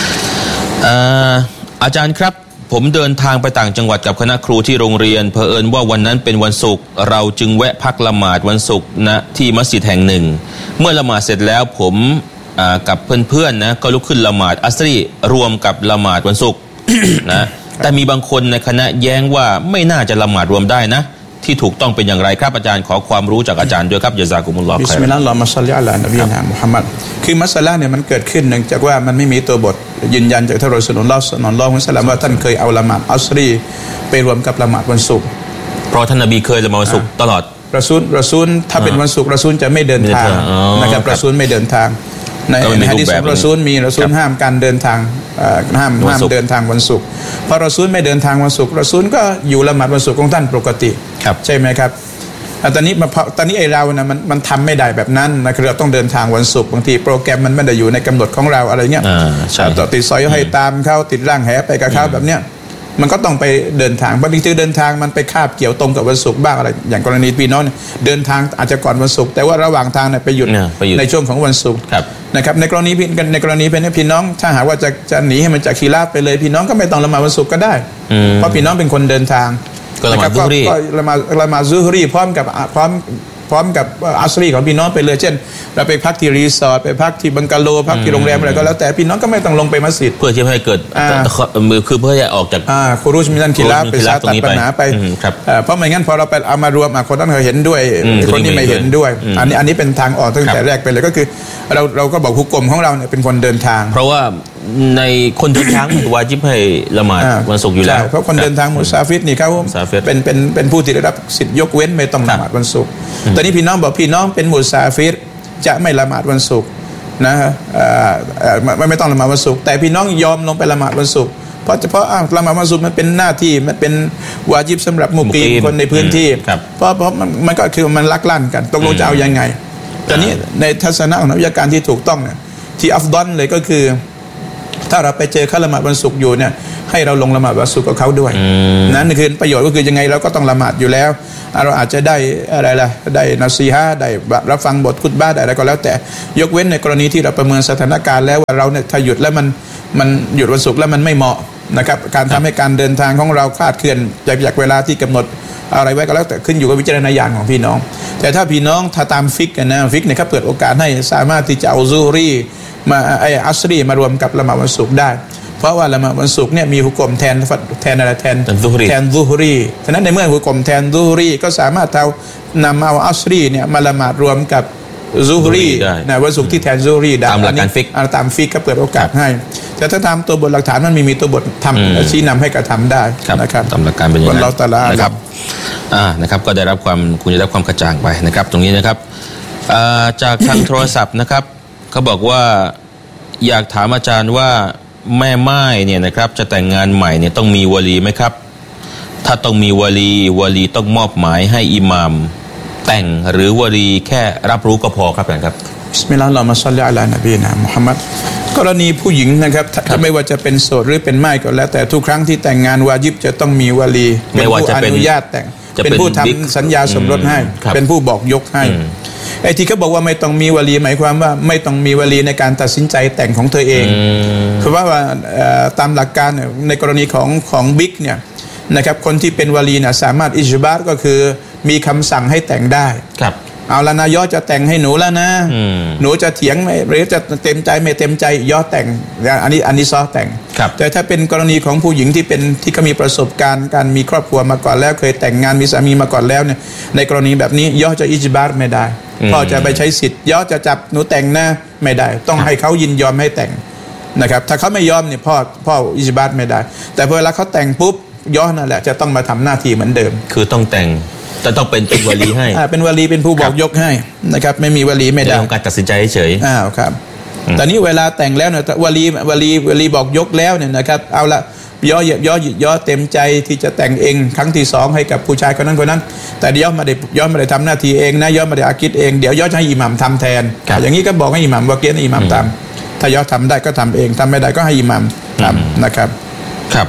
อาจารย์ครับผมเดินทางไปต่างจังหวัดกับคณะครูที่โรงเรียนเผอิญว่าวันนั้นเป็นวันศุกร์เราจึงแวะพักละหมาดวันศุกร์นะที่มัสยิดแห่งหนึ่งเมื่อละหมาดเสร็จแล้วผมกับเพื่อนๆนะก็ลุกขึ้นละหมาดอัสรีรวมกับละหมาดวันศุกร์นะแต่มีบางคนในคณะแย้งว่าไม่น่าจะละหมาดรวมได้นะที่ถูกต้องเป็นอย่างไรครับอาจารย์ขอความรู้จากอาจารย์ด้วยครับยะซากุมุลลอฮ์บิสมิลลาฮิรเราะห์มาศ็อลลิอะลานบีนะมุฮัมมัดคือมัสอะละห์เนี่ยมันเกิดขึ้นเนื่องจากว่ามันไม่มีตัวบทยืนยันจากท่านรอซูลุลลอฮ์ศ็อลลัลลอฮุอะลัยฮิวะซัลลัมว่าท่านเคยเอาละหมาดอัสรีไปรวมกับละหมาดวันศุกร์เพราะท่านนบีเคยละหมาดวันศุกร์ตลอดรอซูลถ้าเป็นวันศุกร์รอซูลจะไม่เดินทางนะครับรอซูลไม่เดินทางในหะดีษของรอซูลห้ามการเดินทางห้ามเดินทางวันศุกร์พอรอซูลไม่เดินทางวันศุกร์รอซูลก็อยู่ละหมาดวันศุกร์ของท่านปกติใช่ไหมครับตอนนี้ไอเรานะมันทำไม่ได้แบบนั้นนะคือเราต้องเดินทางวันศุกร์บางทีโปรแกรมมันไม่ได้อยู่ในกำหนดของเราอะไรเงี้ยต่อติดซอยให้ตามเข้าติดร่างแหไปกับเขาแบบเนี้ยมันก็ต้องไปเดินทางบางทีเดินทางมันไปคาบเกี่ยวตรงกับวันศุกร์บ้างอะไรอย่างกรณีพี่น้องเดินทางอาจจะก่อนวันศุกร์แต่ว่าระหว่างทางเนี่ยไปหยุดในช่วงของวันศุกร์นะครับในกรณีเป็นพี่น้องถ้าหากว่าจะหนีให้มันจากคีราฟไปเลยพี่น้องก็ไม่ต้องละหมาดวันศุกร์ก็ได้เพราะพี่น้องเป็นคนเดินทางก็ละหมาดซุฮรีละหมาดซุฮรีพร้อมกับอัสรีของพี่น้องไปเลยเช่นเราไปพักที่รีสอร์ทไปพักที่บังกะโลพักที่โรงแรมอะไรก็แล้วแต่พี่น้องก็ไม่ต้องลงไปมัสยิดเพื่อที่ให้เกิดคือเพื่อจะออกจากคุรุชมินันคิลาไปตัดปัญหาไปเพราะไม่งั้นพอเราไปเอามารวมคนนั้นเขาเห็นด้วยคนนี้ไม่เห็นด้วยอันนี้เป็นทางออกตั้งแต่แรกไปเลยก็คือเราก็บอกฮุกกลมของเราเนี่ยเป็นคนเดินทางเพราะว่าในคนเดินทางวาญิบให้ละหมาดวันศุกร์อยู่แล้วเพราะคนเดินทางมุซาฟิรนี่เขาเป็นผู้ที่ได้รับสิทธิยกเว้นไม่ต้องละหมาดวันศุกร์ตอนนี้พี่น้องบอกพี่น้องเป็นมุซาฟิรจะไม่ละหมาดวันศุกร์นะไม่ต้องละหมาดวันศุกร์แต่พี่น้องยอมลงไปละหมาดวันศุกร์เพราะละหมาดวันศุกร์มันเป็นหน้าที่มันเป็นวาญิบสำหรับมุกีมคนในพื้นที่เพราะมันก็คือมันลักลั่นกันตกลงจะเอายังไงตอนนี้ในทัศนะของนักวิชาการที่ถูกต้องเนี่ยที่อัฟดอลเลยก็คือถ้าเราไปเจอเขาละหมาดวันศุกร์อยู่เนี่ยให้เราลงละหมาดวันศุกร์กับเขาด้วยนั่นคือประโยชน์ก็คือยังไงเราก็ต้องละหมาดอยู่แล้วเราอาจจะได้อะไรล่ะได้นัสซีฮะห์ได้รับฟังบทคุตบะห์ได้อะไรก็แล้วแต่ยกเว้นในกรณีที่เราประเมินสถานการณ์แล้วว่าเราเนี่ยถ้าหยุดแล้วมันหยุดวันศุกร์แล้วมันไม่เหมาะนะครับการทำให้การเดินทางของเราคลาดเคลื่อนจากเวลาที่กำหนดอะไรไว้ก็แล้วแต่ขึ้นอยู่กับวิจารณญาณของพี่น้องแต่ถ้าพี่น้องถ้าตามฟิกนะฟิกเนี่ยเขาเปิดโอกาสให้สามารถที่จะเอาซูรีมาอัสรีมารวมกับละหมาดวันศุกร์ได้เพราะว่าละหมาดวันศุกร์เนี่ยมีหุกมแทนอะไรแทนซุฮรีฉะนั้นในเมื่อหุกมแทนซุฮรีก็สามารถนำเอาอัสรีเนี่ยมาละหมาดรวมกับซุฮรีนะวันศุกร์ที่แทนซุฮรีได้ตามหลักการฟิกตามฟิกก็เปิดโอกาสให้แต่ถ้าตามตัวบทหลักฐานมันมีตัวบททำชี้นำให้กระทำได้นะครับตามหลักการเป็นอย่างนั้นนะครับนะครับก็ได้รับคุณได้รับความกระจ่างไปนะครับตรงนี้นะครับจากทางโทรศัพท์นะครับเขาบอกว่าอยากถามอาจารย์ว่าแม่ม่ายเนี่ยนะครับจะแต่งงานใหม่เนี่ยต้องมีวลีไหมครับถ้าต้องมีวลีต้องมอบหมายให้อิหม่ามแต่งหรือวลีแค่รับรู้ก็พอครับอาจารย์ครับบิสมิลลาฮิรเราะห์มาศ็อลลิอะลานบีนะมุฮัมมัดกรณีผู้หญิงนะครับไม่ว่าจะเป็นโสดหรือเป็นม่ายก็แล้วแต่ทุกครั้งที่แต่งงานวาญิบจะต้องมีวลีเป็นผู้อนุญาตแต่งเป็นผู้ทำสัญญาสมรสให้เป็นผู้บอกยกให้ไอ้ที่เขาบอกว่าไม่ต้องมีวลีหมายความว่าไม่ต้องมีวลีในการตัดสินใจแต่งของเธอเองคือว่าตามหลักการในกรณีของบิ๊กเนี่ยนะครับคนที่เป็นวลีนะสามารถอิจบาร์ก็คือมีคำสั่งให้แต่งได้เอาละนะย่อจะแต่งให้หนูแล้วนะหนูจะเถียงหรือจะเต็มใจไม่เต็มใจย่อแต่งอันนี้ซอแต่งแต่ถ้าเป็นกรณีของผู้หญิงที่เขามีประสบการณ์การมีครอบครัวมาก่อนแล้วเคยแต่งงานมีสามีมาก่อนแล้วเนี่ยในกรณีแบบนี้ย่อจะอิจบาร์ไม่ได้พ่อจะไปใช้สิทธิ์ย่อจะจับหนูแต่งนะไม่ได้ต้องให้เขายินยอมให้แต่งนะครับถ้าเขาไม่ยอมเนี่ยพ่ออิจบาร์ไม่ได้แต่พอเวลาเขาแต่งปุ๊บย่อนั่นแหละจะต้องมาทำหน้าที่เหมือนเดิมคือต้องแต่งจะต้องเป็นวลีให้เป็นวลีเป็นผู้บอกยกให้นะครับไม่มีวลีไม่ได้ต้องการตัดสินใจเฉยครับแต่นี้เวลาแต่งแล้วเนี่ยวลีบอกยกแล้วเนี่ยนะครับเอาละย่อเต็มใจที่จะแต่งเองครั้งที่2ให้กับผู้ชายคนนั้นแต่ย่อไม่ได้ทำหน้าที่เองนะย่อไม่ได้อากิดเองเดี๋ยวย่อจะให้อิหม่ามทำแทนอย่างนี้ก็บอกให้อิหม่ามวะเกียรติอิหม่ามทำถ้าย่อทำได้ก็ทำเองทำไม่ได้ก็ให้อิหม่ามทำนะครับครับ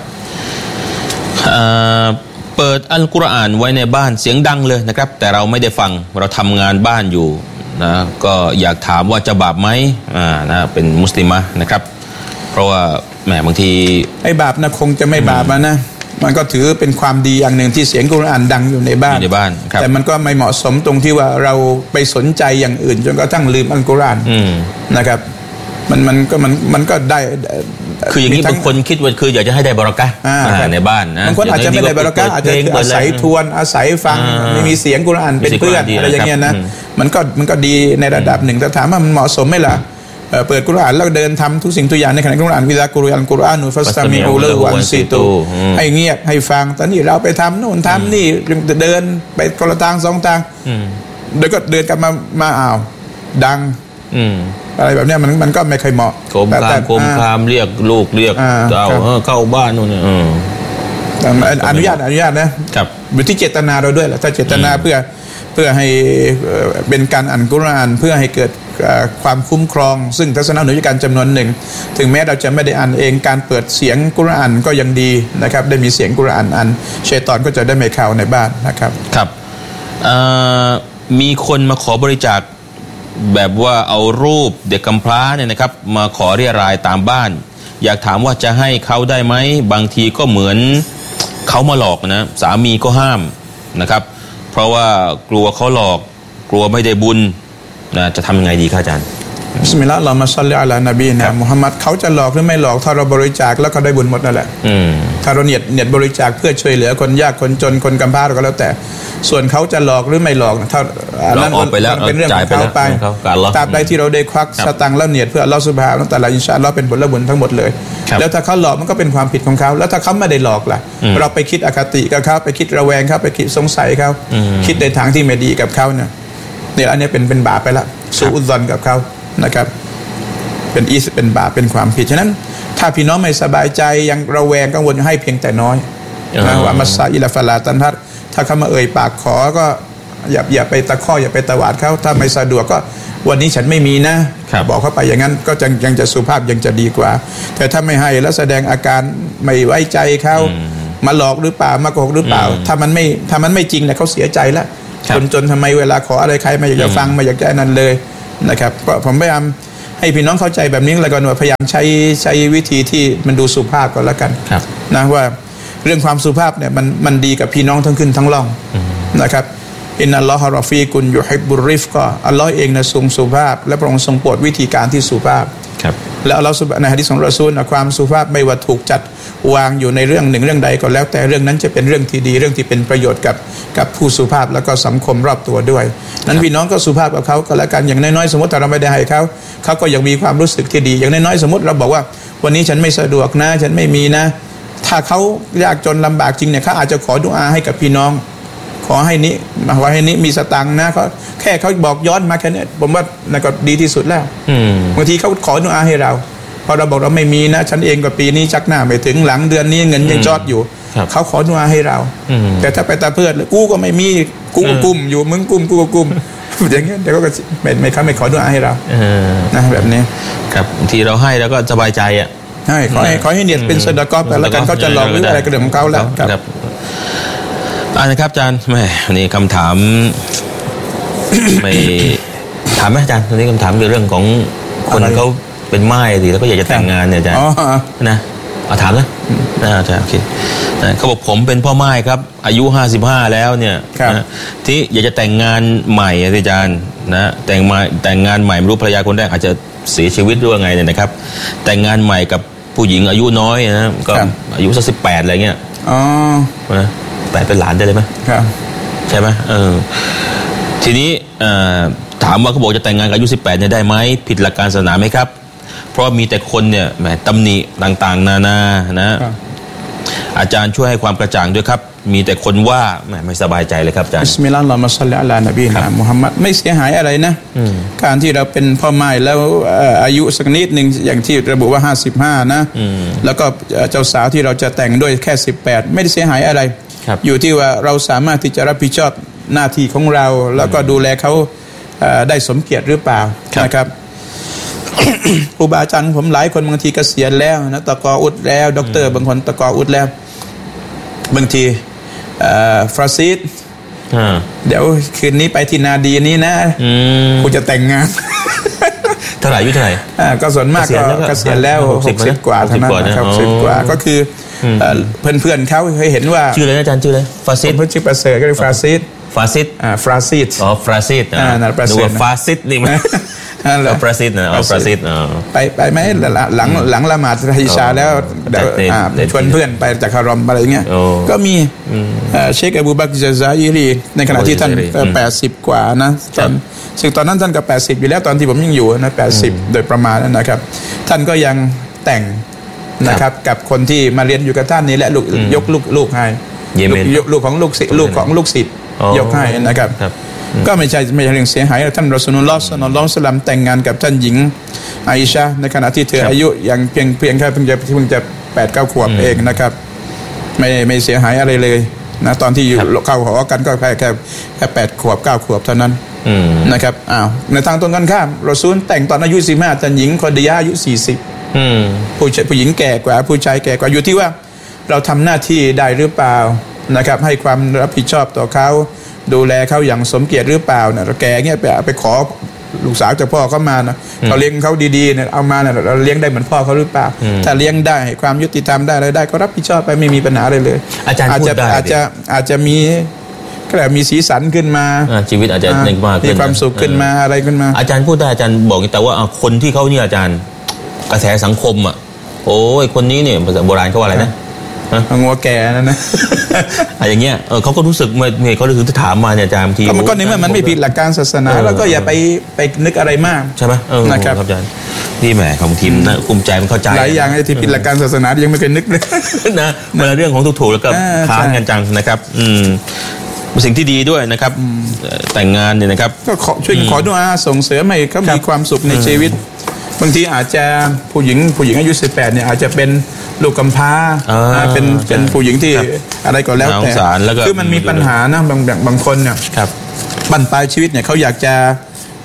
เปิดอัลกุรอานไว้ในบ้านเสียงดังเลยนะครับแต่เราไม่ได้ฟังเราทำงานบ้านอยู่นะก็อยากถามว่าจะบาปไหมนะเป็นมุสลิมะนะครับเพราะว่าแหมบางทีไอ้บาปนะคงจะไม่บาปนะมันก็ถือเป็นความดีอย่างหนึ่งที่เสียงกุรอานดังอยู่ในบ้านแต่มันก็ไม่เหมาะสมตรงที่ว่าเราไปสนใจอย่างอื่นจนกระทั่งลืมอัลกุรอานนะครับมันก็ได้คืออย่างนี้บางคนคิดว่าคืออยากจะให้ได้บารอกะห์ในบ้านนะบางคนอาจจะไม่ได้บารอกะห์อาจจะอาศัยทวนอาศัยฟังไม่มีเสียงกุรอานเป็นเพื่อนอะไรอย่างเงี้ยนะมันก็ดีในระดับหนึ่งแต่ถามว่ามันเหมาะสมไหมล่ะเปิดกุรอานแล้วเดินทำทุกสิ่งทุกอย่างในขณะกุรอานวิซากุรอัลกุรอานุฟัสตามิอูละวันซิตูให้เงียบให้ฟังตอนนี้เราไปทำโน่นทำนี่เดินไปคนละทาง2ทางเดี๋ยวก็เดินกลับมาดังอะไรแบบนี้มันก็ไม่เคยเหมาะโคมคามเรียกลูกเรียกเข้าบ้านนู่นเนี่ยอนุญาตนะครับอยู่ที่เจตนาเราด้วยแหละถ้าเจตนาเพื่อให้เป็นการอ่านกุรอานเพื่อให้เกิดความคุ้มครองซึ่งทัศนคติการจำนวนหนึ่งถึงแม้เราจะไม่ได้อ่านเองการเปิดเสียงกุรอานก็ยังดีนะครับได้มีเสียงกุรอานอ่านชัยฏอนก็จะได้ไม่เข้าในบ้านนะครับครับมีคนมาขอบริจาคแบบว่าเอารูปเด็กกำพร้าเนี่ยนะครับมาขอเรียรายตามบ้านอยากถามว่าจะให้เขาได้ไหมบางทีก็เหมือนเขามาหลอกนะสามีก็ห้ามนะครับเพราะว่ากลัวเขาหลอกกลัวไม่ได้บุญนะจะทำยังไงดีครับอาจารย์บิสมิลลาฮิรเราะห์มาศ็อลลิอะลานบีนะมุฮัมมัดเขาจะหลอกหรือไม่หลอกถ้าเราบริจาคแล้วเขาได้บุญหมดนั่นแหละถ้าเราเนียดบริจาคเพื่อช่วยเหลือคนยากคนจนคนกำพร้าก็แล้วแต่ส่วนเขาจะหลอกหรือไม่หลอกถ้านั้นเป็นเรื่องของเขาไปตราบใดที่เราได้ควักสตังค์แล้วเนียดเพื่ออัลเลาะห์ซุบฮานะฮูวะตะอาลาอินชาอัลเลาะห์เป็นผลบุญทั้งหมดเลยแล้วถ้าเขาหลอกมันก็เป็นความผิดของเขาแล้วถ้าเขาไม่ได้หลอกล่ะเราไปคิดอคติกับเขาไปคิดระแวงเขาไปคิดสงสัยเขาคิดในทางที่ไม่ดีกับเขาเนี่ยอันนี้เป็นบาปไปละซูอุซซอนกับเขานะครับเป็นบาปเป็นความผิดฉะนั้นถ้าพี่น้องไม่สบายใจยังระแวงกังวลให้เพียงแต่น้อยนะว่ามัสซาอิลาฟาลาตันทัดถ้าเขามาเอ่ยปากขอก็อย่าไปตะข้ออย่าไปตะหวาดเขาถ้าไม่สะดวกก็วันนี้ฉันไม่มีนะบอกเขาไปอย่างนั้นก็ยังจะสุภาพยังจะดีกว่าแต่ถ้าไม่ให้แล้วแสดงอาการไม่ไว้ใจเขามาหลอกหรือเปล่ามาโกหกหรือเปล่าถ้ามันไม่จริงเนี่ยเขาเสียใจแล้วจนทำไมเวลาขออะไรใครไม่อยากจะฟังไม่อยากจะนั่นเลยนะครับก็ผมพยายามให้พี่น้องเข้าใจแบบนี้แล้วก็พยายามใช้วิธีที่มันดูสุภาพก็แล้วกันนะว่าเรื่องความสุภาพเนี่ยมันดีกับพี่น้องทั้งขึ้นทั้งล่องนะครับอินนัลลอฮะรอฟีกุนยุฮิบบุริฟก็อัลลอฮ์เองนะทรงสุภาพและพระองค์ทรงโปรดวิธีการที่สุภาพแล้วอัลลอฮ์ในหะดีษของรอซูลความสุภาพไม่ว่าถูกจัดวางอยู่ในเรื่องหนึ่งเรื่องใดก็แล้วแต่เรื่องนั้นจะเป็นเรื่องที่ดีเรื่องที่เป็นประโยชน์กับผู้สุภาพแล้วก็สังคมรอบตัวด้วยนั้นพี่น้องก็สุภาพกับเขาก็แล้วกันอย่างน้อยๆสมมติถ้าเราไม่ได้ให้เขาก็ยังมีความรู้สึกที่ดีอย่างน้อยๆสมมติเราบอกว่าวันนี้ฉันไม่สะดวกนะฉันไม่มีนะถ้าเขายากจนลำบากจริงเนี่ยเขาอาจจะขอดุอาให้กับพี่น้องขอให้นี้มีสตังค์นะเขาแค่เขาบอกย้อนมาแค่นี้ผมว่านั่นก็ดีที่สุดแล้วบางทีเขาขอดุอาให้เราพอเราบอกเราไม่มีนะฉันเองก็ปีนี้ชักหน้าไม่ถึงหลังเดือนนี้เงินยังจอดอยู่เขาขอดุอาให้เราแต่ถ้าไปตาเพื่อนกูก็ไม่มีกูก็กุมอยู่มึงกุมกูก็กุมอย่างเงี้ยเดี๋ยวก็ไม่ขอดุอาให้เรานะแบบนี้ครับทีเราให้แล้วก็สบายใจอ่ะใช่ขอให้เนียดเป็นซะดะกอฮ์แล้วกันเขาจะลองหรืออะไรก็เรื่องของเขาแล้วครับนะครับอาจารย์แม่วันนี้คำถามไม่ถามไหมอาจารย์วันนี้คำถามเรื่องของคนเขาเป็นม่ายสิแล้วก็อยากจะแต่งงานเนี่ยอาจารย์นะเอาถามนะอาจารย์คิดเขาบอกผมเป็นพ่อม่ายครับอายุ55แล้วเนี่ยที่อยากจะแต่งงานใหม่อาจารย์นะแต่งงานใหม่ไม่รู้ภรรยาคนแรกอาจจะเสียชีวิตหรือว่าไงเนี่ยนะครับแต่งงานใหม่กับผู้หญิงอายุน้อยนะก็อายุสัก18อะไรเงี้ยนะแต่เป็นหลานได้เลยไหมใช่ไหมทีนี้ถามว่าเขาบอกจะแต่งงานกับอายุ18เนี่ยได้ไหมผิดหลักการศาสนาไหมครับเพราะมีแต่คนเนี่ยแหมตำหนิต่างๆนานานะอาจารย์ช่วยให้ความกระจ่างด้วยครับมีแต่คนว่าไม่สบายใจเลยครับอาจารย์บิสมิลลาฮิรเราะห์มาศ็อลลิอะลานบีนะมุฮัมมัดไม่เสียหายอะไรนะการที่เราเป็นพ่อม่ายแล้วอายุสักนิดหนึ่งอย่างที่ระบุว่า55นะแล้วก็เจ้าสาวที่เราจะแต่งด้วยแค่18ไม่ได้เสียหายอะไรอยู่ที่ว่าเราสามารถที่จะรับผิดชอบหน้าที่ของเราแล้วก็ดูแลเขาได้สมเกียรติหรือเปล่านะครับครูบาอาจารย์ผมหลายคนบางทีเกษียณแล้วนะตะกออุดแล้วด็อกเตอร์บางคนตะกออุดแล้วบางทีฟราซิสเดี๋ยวคืนนี้ไปที่นาดีนี้นะกูจะแต่งงานเท่าไหร่อายุเท่าไหร่ก็ส่วนมากก็เกษียณแล้ว60กว่าเท่านั้นครับ60กว่าก็คือเพื่อนๆเขาเคยเห็นว่าชื่ออะไรอาจารย์ชื่ออะไรฟราซิสชื่อประเสริฐก็เรียกฟราซิสฟาซิสฟราซิสฟราซิสดูว่าฟาซิสนี่มั้ยฟราซิสฟราซิสไปไหมหลังละหมาดอิชาแล้วชวนเพื่อนไปจากคารอมอะไรเงี้ยก็มีเชคอบูบักรจาซาอีรีในขณะที่ท่าน80กว่านะซึ่งตอนนั้นท่านก็80อยู่แล้วตอนที่ผมยังอยู่นะ80โดยประมาณนะครับท่านก็ยังแต่งนะครับกับคนที่มาเรียนอยู่กับท่านนี่แหละยกลูกให้ลูกของลูกศิษย์ยกให้นะครับก็ไม่ใช่เรื่องเสียหายท่านรอซูลุลลอฮ์ ศ็อลลัลลอฮุอะลัยฮิวะซัลลัมแต่งงานกับท่านหญิงอาอิชะห์ในขณะที่เธออายุยังเพียงแค่เพิ่งจะ 8-9 ขวบเองนะครับไม่เสียหายอะไรเลยนะตอนที่อยู่เข้าหอกันก็แค่8 ขวบ 9 ขวบเท่านั้นนะครับในทางตรงกันข้ามรอซูลแต่งตอนอายุ15ท่านหญิงคอดียะห์อายุ40ผู้หญิงแก่กว่าผู้ชายแก่กว่าอยู่ที่ว่าเราทำหน้าที่ได้หรือเปล่านะครับให้ความรับผิดชอบต่อเขาดูแลเขาอย่างสมเกียรติหรือเปล่าเนี่ยเราแก่เงี้ยไปขอลูกสาวจากพ่อเขามานะเขาเลี้ยงเขาดีๆเนี่ยเอามาเนี่ยเราเลี้ยงได้เหมือนพ่อเขาหรือเปล่าถ้าเลี้ยงได้ความยุติธรรมได้อะไรได้ก็รับผิดชอบไปไม่มีปัญหาอะไรเลยอาจารย์พูดได้อาจจะมีก็แบบมีสีสันขึ้นมาชีวิตอาจจะมีความสุขขึ้นมาอะไรขึ้นมาอาจารย์พูดได้อาจารย์บอกแต่ว่าคนที่เขาเนี่ยอาจารย์กระแสสังคมอ่ะโอ้ยคนนี้เนี่ยภาษาโบราณเขาว่าอะไรนะงัวแก่นั่นนะอย่างเงี้ยเขาก็รู้สึกเมื่อเขาถึงจะถามมาเนี่ยอาจารย์ทีก็ในเมื่อมันไม่ผิดหลักการศาสนาแล้วก็อย่าไปนึกอะไรมากใช่ไหมนะครับอาจารย์นี่แหมของทีมนะภูมิใจมันเข้าใจหลายอย่างที่ผิดหลักการศาสนายังไม่เคยนึกเลยนะมาเรื่องของถูกๆแล้วก็ค้านกันจังนะครับเป็นสิ่งที่ดีด้วยนะครับแต่งงานเนี่ยนะครับก็ช่วยขอดุอาส่งเสริมให้เขามีความสุขในชีวิตบางทีอาจจะผู้หญิงอายุ18เนี่ยอาจจะเป็นลูกกำพร้าเป็นผู้หญิงที่อะไรก็แล้วแต่คือมันมีปัญหานะบางคนเนี่ยบั้นปลายชีวิตเนี่ยเขาอยากจะ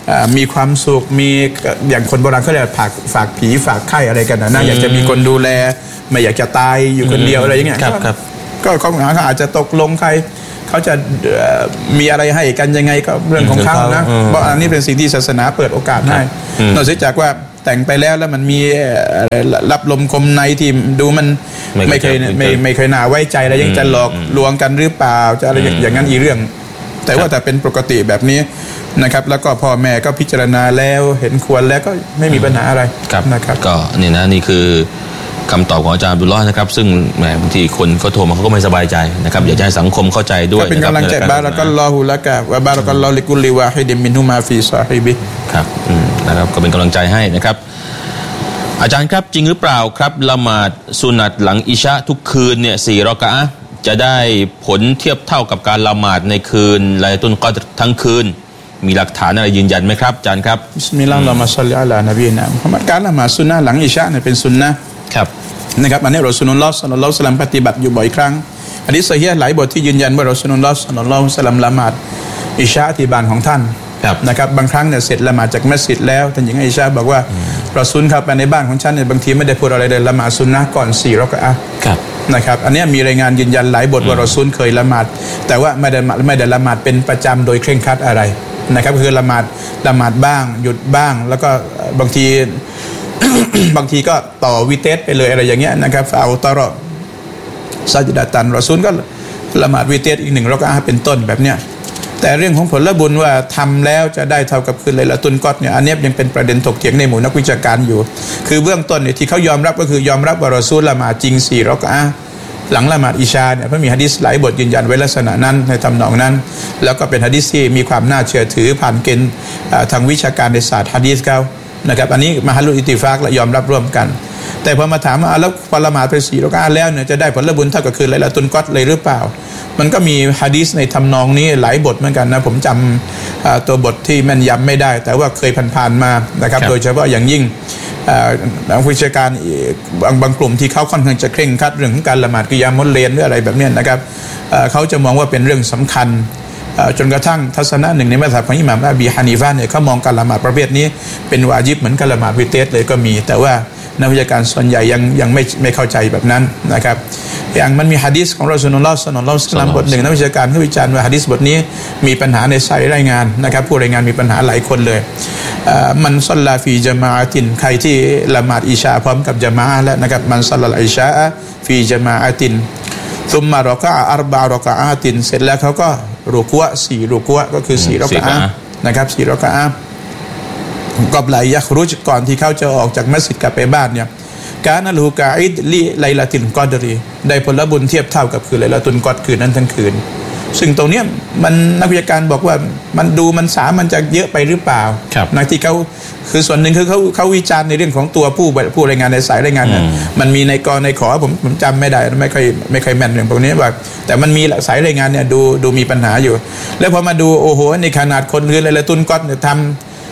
มีความสุขมีอย่างคนโบราณเขาเรียกฝากผีฝากไข้อะไรกันนะอยากจะมีคนดูแลไม่อยากจะตายอยู่คนเดียวอะไรอย่างเงี้ยก็เขาอาจจะตกลงใครเขาจะมีอะไรให้กันยังไงก็เรื่องของเขานะเพราะอันนี้เป็นสิ่งที่ศาสนาเปิดโอกาสให้นอกจากว่าแต่งไปแล้วมันมีรับลมคมในที่ดูมันไม่เคยน่าไว้ใจแล้วยังจะหลอกลวงกันหรือเปล่าจะอะไรอย่างนั้นอีกเรื่องแต่ว่าแต่เป็นปกติแบบนี้นะครับแล้วก็พ่อแม่ก็พิจารณาแล้วเห็นควรแล้วก็ไม่มีปัญหาอะไรนะครับก็นี่คือคำตอบของอาจารย์อับดุลลอฮ์นะครับซึ่งแหมบางทีคนเขาโทรมาเขาก็ไม่สบายใจนะครับอยากให้สังคมเข้าใจด้วยเป็นกำลังใจบารักัลลอฮุละกะวะบารักัลลอฮุลิกุลลิวาฮิดิมินฮุมาฟีซอฮิบิครับนะครับก็เป็นกำลังใจให้นะครับอาจารย์ครับจริงหรือเปล่าครับละหมาดสุนัตหลังอิชะทุกคืนเนี่ย4 รอกะอะห์จะได้ผลเทียบเท่ากับการละหมาดในคืนไลตุลกอดรทั้งคืนมีหลักฐานอะไรยืนยันไหมครับอาจารย์ครับบิสมิลลาฮิรเราะห์มาศ็อลลิอะลานบีนะมุฮัมมัดการละหมาดสุนัตหลังอิชะเนี่ยเป็นสุนนะห์ครับนะครับอันนี้รอซูลุลลอฮ์ศ็อลลัลลอฮุอะลัยฮิวะซัลลัมปฏิบัติอยู่บ่อยครั้งหะดีษซอฮีฮ์หลายบทที่ยืนยันว่ารอซูลุลลอฮ์ศ็อลลัลลอฮุอะลัยฮิวะซัลลัมละหมาดอิชะที่บ้านของท่านนะครับบางครั้งเนี่ยเสร็จละหมาดจากมัสยิดแล้วท่านหญิงอิชะบอกว่ารอซูลเข้าไปในบ้านของฉันเนี่ยบางทีไม่ได้พูดอะไรเลยละหมาดสุนนะห์ก่อน4 รอกะอะห์นะครับอันนี้มีรายงานยืนยันหลายบทว่ารอซูลเคยละหมาดแต่ว่าไม่ได้ละหมาดเป็นประจำโดยเคร่งครัดอะไรนะครับคือละหมาดบ้างหยุดบ้างแล้วก็บางทีก็ต่อวิเตสไปเลยอะไรอย่างเงี้ยนะครับเอาตรอซัจดะตันรอซูลก็ละหมาดวิเตสอีก1 รอกะอะห์เป็นต้นแบบเนี้ยแต่เรื่องของผลบุญว่าทำแล้วจะได้เท่ากับคืนไลลาตุลกอดเนี่ยอันนี้ยังเป็นประเด็นถกเถียงในหมู่นักวิชาการอยู่คือเบื้องต้นเนี่ยที่เขายอมรับก็คือยอมรับว่ารอซูลละหมาดจริง4 รอกะอะห์หลังละหมาดอิชาเนี่ยเพราะมีหะดีษหลายบทยืนยันไว้ลักษณะนั้นในทำนองนั้นแล้วก็เป็นหะดีษที่มีความน่าเชื่อถือผ่านเกณฑ์ทางวิชาการในศาสตร์หะดีษเขานะครับอันนี้มหาลุอิติฟากและยอมรับร่วมกันแต่พอมาถามว่าแล้วพอละหมาดไป4 รอกะอะห์แล้วเนี่ยจะได้ผลบุญเท่ากับคืนไลลาตุลกอดเลยหรือเปล่ามันก็มีหะดีษในทำนองนี้หลายบทเหมือนกันนะผมจำตัวบทที่แม่นยำไม่ได้แต่ว่าเคยผ่านๆมานะครับโดยเฉพาะอย่างยิ่งนักวิชาการบางกลุ่มที่เขาค่อนข้างจะเคร่งครัดเรื่องของการละหมาดกิยามลเลนหรืออะไรแบบนี้นะครับเขาจะมองว่าเป็นเรื่องสำคัญจนกระทั่งทัศนะหนึ่งในมัซฮับของอิหม่ามอบีฮานีฟะห์เนี่ยเขามองการละหมาดประเภทนี้เป็นวาญิบเหมือนการละหมาดวิเตสเลยก็มีแต่ว่านักวิชาการส่วนใหญ่ยังไม่เข้าใจแบบนั้นนะครับอย่างมันมีหะดีษของรอซูลุลลอฮ์ศ็อลลัลลอฮุอะลัยฮิวะซัลลัมบทหนึ่งนักวิชาการเขาวิจารณ์ว่าหะดีษบทนี้มีปัญหาในสายรายงานนะครับผู้รายงานมีปัญหาหลายคนเลยมันศ็อลลาฟีญะมาอะตินใครที่ละหมาดอิชาพร้อมกับญะมาอะห์แล้วนะครับมันศ็อลลัลอิชาฟีญะมาอะตินซุมมารอกะอะ4 รอกะอะตินเสร็จแล้วเขาก็รุกูะห์4 รุกูะห์ก็คือ4 รอกะอะนะครับ4 รอกะอะกอบไลยัครุจก่อนที่เขาจะออกจากมัสยิดกลับไปบ้านเนี่ยกานะลูกาอิดลิไลลาติลกอดรีได้ผลบุญเทียบเท่ากับคือไลลาตุลกอดคืนนั้นทั้งคืนซึ่งตรงนี้มันนักวิชาการบอกว่ามันจะเยอะไปหรือเปล่านะที่เขาคือส่วนหนึ่งคือเขาวิจารณ์ในเรื่องของตัวผู้รายงานในสายรายงานมันมีในกรในขอผมจำไม่ได้ไม่ค่อยแม่นเรื่องพวกนี้ว่าแต่มันมีสายรายงานเนี่ยดูมีปัญหาอยู่แล้วพอมาดูโอ้โหในขนาดคนคือไลลาตุลกอดเนี่ยทำ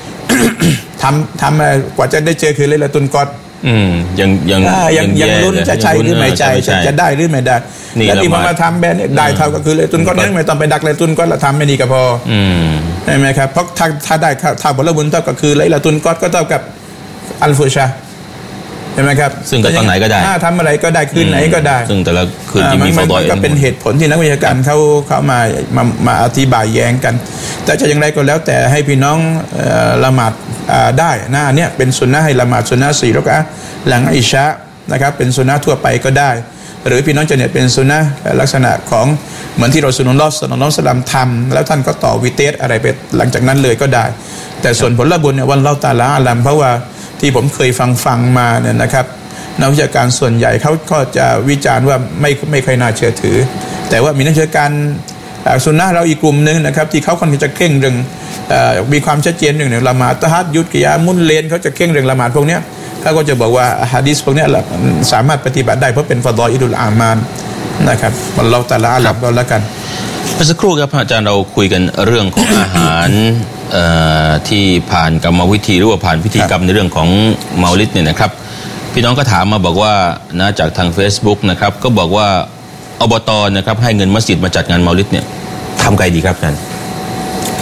กว่าจะได้เจอคือไลลาตุลกอดยังลุ้นจะใช่หรือไม่ใช่จะได้หรือไม่ได้แล้วที่มาทำแบบนี้ได้เท่าก็คือไลลาตุลกอดนั้นไม่ต้องไปดักไลลาตุลกอดแล้วทำไม่ดีก็พอใช่ไหมครับเพราะถ้าได้เท่าผลบุญเท่าก็คือไลลาตุลกอดก็เท่ากับอัลฟุชาใช่ไหมครับซึ่งตอนไหนก็ได้ทำอะไรก็ได้คืนไหนก็ได้ซึ่งแต่ละคืนที่มีฟอฎอยล์ก็เป็นเหตุผลที่นักวิชาการเขามาอธิบายแย้งกันแต่จะอย่างไรก็แล้วแต่ให้พี่น้องละหมาดได้นะเนี่ยเป็นสุนนะให้ละหมาดสุนนะ4 รอกะอะห์หลังอิชานะครับเป็นสุนนะทั่วไปก็ได้หรือพี่น้องจะเนี่ยเป็นสุนนะลักษณะของเหมือนที่รอซูลุลลอฮ์ ศ็อลลัลลอฮุอะลัยฮิวะซัลลัมทำแล้วท่านก็ต่อวิเตสอะไรไปหลังจากนั้นเลยก็ได้แต่ส่วนผลบุญเนี่ยวัลลอฮุตะอาลาอะลัมเพราะว่าที่ผมเคยฟังมาเนี่ยนะครับนักวิชาการส่วนใหญ่เขาก็จะวิจารณ์ว่าไม่ค่อยน่าเชื่อถือแต่ว่ามีนักวิชาการสุนนะเราอีกกลุ่มนึงนะครับที่เขาค่อนข้างจะเคร่งเรื่องมีความชัดเจนเรื่องละหมาดตะฮัดยุดกิยามุลเลนเขาจะเคร่งเรื่องละหมาดพวกนี้เขาก็จะบอกว่าหะดีษพวกนี้สามารถปฏิบัติได้เพราะเป็นฟะฎออิลุลอามานนะครับอัลเลาะห์ตะอาลาอัลก็แล้วกันเมื่อสักครู่ครับอาจารย์เราคุยกันเรื่องของอาหารที่ผ่านกรรมวิธีหรือว่าผ่านพิธีกรรมในเรื่องของเมาลิดเนี่ยนะครับพี่น้องก็ถามมาบอกว่านะจากทาง Facebook นะครับก็บอกว่าอบตนะครับให้เงินมัสยิดมาจัดงานเมาลิดเนี่ยทำไงดีครับอาจารย์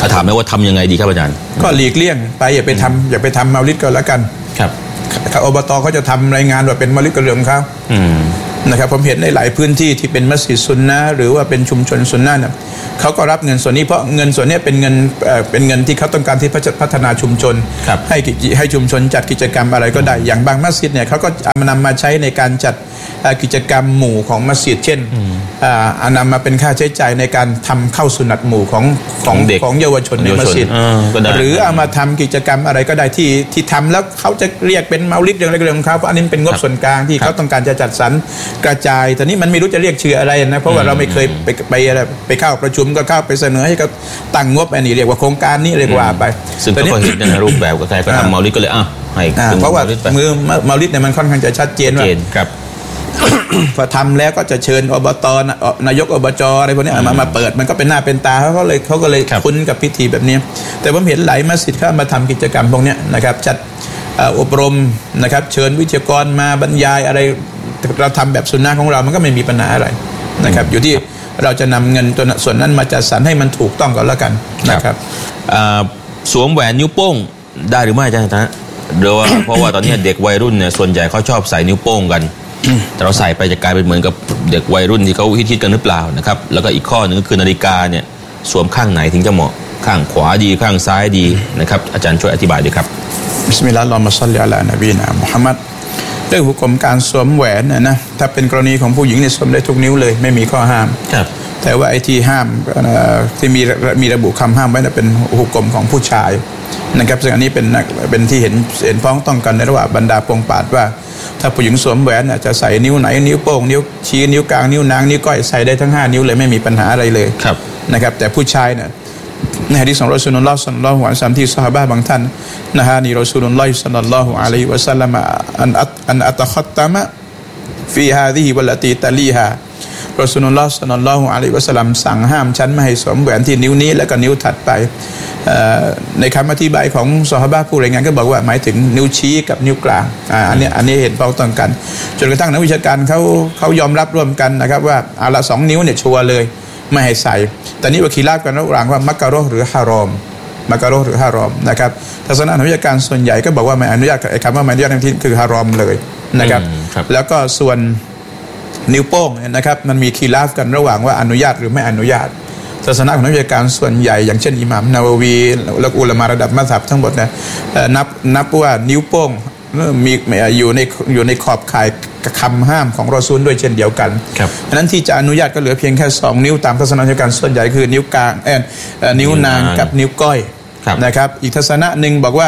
เขาถามไหมว่าทำยังไงดีครับอาจารย์ก็หลีกเลี่ยงไปอย่าไปทำเมาลิดก็แล้วกันครับอบตเขาจะทำรายงานว่าเป็นเมาลิดก็เรื่องของเขานะครับผมเห็นในหลายพื้นที่ที่เป็นมัสยิดซุนนะห์หรือว่าเป็นชุมชนซุนนะห์เนี่ยเขาก็รับเงินส่วนนี้เพราะเงินส่วนนี้เป็นเงินที่เขาต้องการที่พัฒนาชุมชนให้ชุมชนจัดกิจกรรมอะไรก็ได้อย่างบางมัสยิดเนี่ยเขาก็นำมาใช้ในการจัดกิจกรรมหมู่ของมัสยิดเช่นนำมาเป็นค่าใช้จ่ายในการทำเข้าสุนัตหมู่ของเยาวชนในมัสยิดหรือเอามาทำกิจกรรมอะไรก็ได้ที่ทำแล้วเขาจะเรียกเป็นเมาลิดเรื่องของเขาเพราะอันนี้เป็นงบส่วนกลางที่เขาต้องการจะจัดสรรกระจายแต่นี่มันไม่รู้จะเรียกชื่ออะไรนะเพราะว่าเราไม่เคยไปเข้าประชุมก็เข้าไปเสนอให้เขาตั้งงบอันนี้เรียกว่าโครงการนี้เรียกว่าไปซึ่งก็เห็นในรูปแบบก็ใครก็ทำเมาลิดก็เลยให้เพราะว่ามือเมาลิดเนี่ยมันค่อนข้างจะชัดเจนว่าพอทำแล้วก็จะเชิญอบตนายกอบจอะไรพวกนี้มาเปิดมันก็เป็นหน้าเป็นตาเขาก็เลยคุ้นกับพิธีแบบนี้แต่ผมเห็นหลายมัสยิดเข้ามาทำกิจกรรมพวกนี้นะครับจัดอบรมนะครับเชิญวิทยากรมาบรรยายอะไรเราทำแบบสุนนะของเรามันก็ไม่มีปัญหาอะไรนะครับอยู่ที่เราจะนำเงินตัวส่วนนั้นมาจัดสรรให้มันถูกต้องก็แล้วกันนะครับสวมแหวนนิ้วโป้งได้หรือไม่อาจารย์นะเพราะว่าตอนนี้เด็กวัยรุ่นเนี่ยส่วนใหญ่เขาชอบใส่นิ้วโป้งกันแต่เราใส่ไปจะกลายเป็นเหมือนกับเด็กวัยรุ่นที่เขาฮิตกันหรือเปล่านะครับแล้วก็อีกข้อหนึ่งก็คือนาฬิกาเนี่ยสวมข้างไหนถึงจะเหมาะข้างขวาดีข้างซ้ายดีนะครับอาจารย์ช่วยอธิบายด้วยครับบิสมิลลาฮิรเราะห์มาศ็อลลิอะลานบีนะมุฮัมมัดเรื่องหุกมการสวมแหวนนะถ้าเป็นกรณีของผู้หญิงเนี่ยสวมได้ทุกนิ้วเลยไม่มีข้อห้ามแต่ว่าไอ้ที่ห้ามที่มีระบุคำห้ามไว้เป็นหุกมของผู้ชายนะครับซึ่งอันนี้เป็นที่เห็นพ้องต้องกันในระหว่างบรรดาปวงปาดว่าถ้าผู้หญิงสวมแหวนจะใส่นิ้วไหนนิ้วโป้งนิ้วชี้นิ้วกลางนิ้วนางนิ้วก้อยใส่ได้ทั้ง5นิ้วเลยไม่มีปัญหาอะไรเลยนะครับแต่ผู้ชายเนี่ยในหะดีษของรอซูลุลลอฮ์ศ็อลลัลลอฮุอะลัยฮิวะซัลลัมที่ซอฮาบะห์บางท่านนะฮะนี่รอซูลุลลอฮ์ศ็อลลัลลอฮุอะลัยฮิวะซัลลัมอันอัตคัตตะมะฟีฮาซิฮิวัลลตีตะลีฮารอซูลุลลอฮ์ศ็อลลัลลอฮุอะลัยฮิวะซัลลัมสั่งห้ามฉันไม่ให้สวมแหวนที่นิ้วนี้และก็นิ้วถัดไปในคำอธิบายของซอฮาบะห์ผู้รายงานก็บอกว่าหมายถึงนิ้วชี้กับนิ้วกลางอันนี้เห็นพ้องต้องกันจนกระทั่งนักวิชาการเขายอมรับร่วมกันนะครับว่าเอาละ2นิ้วเนี่ยชัวร์เลยไม่ให้ใส่แต่นี่ว่าคีราบกันระหว่างว่ามักกะเราะห์หรือฮารอมมักกะเราะห์หรือฮารอมนะครับทัศนะนักวิชาการส่วนใหญ่ก็บอกว่าไม่อนุญาตไอ้คำว่าไม่อนุญาตที่คือฮารอมเลยนะครับแล้วก็ส่วนนิ้วโป้งนะครับมันมีคีราบกันระหว่างว่าอนุญาตหรือไม่อนุญาตศาสนาของนักวิชาการส่วนใหญ่อย่างเช่นอิหม่ามนาวะวีและอุลามะระดับมัซฮับทั้งหมดนะนับว่านิ้วโป้งมีอยู่ในขอบข่ายคำห้ามของรอซูลด้วยเช่นเดียวกันเพราะนั้นที่จะอนุญาตก็เหลือเพียงแค่2นิ้วตามทัศนะวิชาการส่วนใหญ่คือนิ้วกลางนิ้วนางกับนิ้วก้อยนะครับอีกทัศนะหนึ่งบอกว่า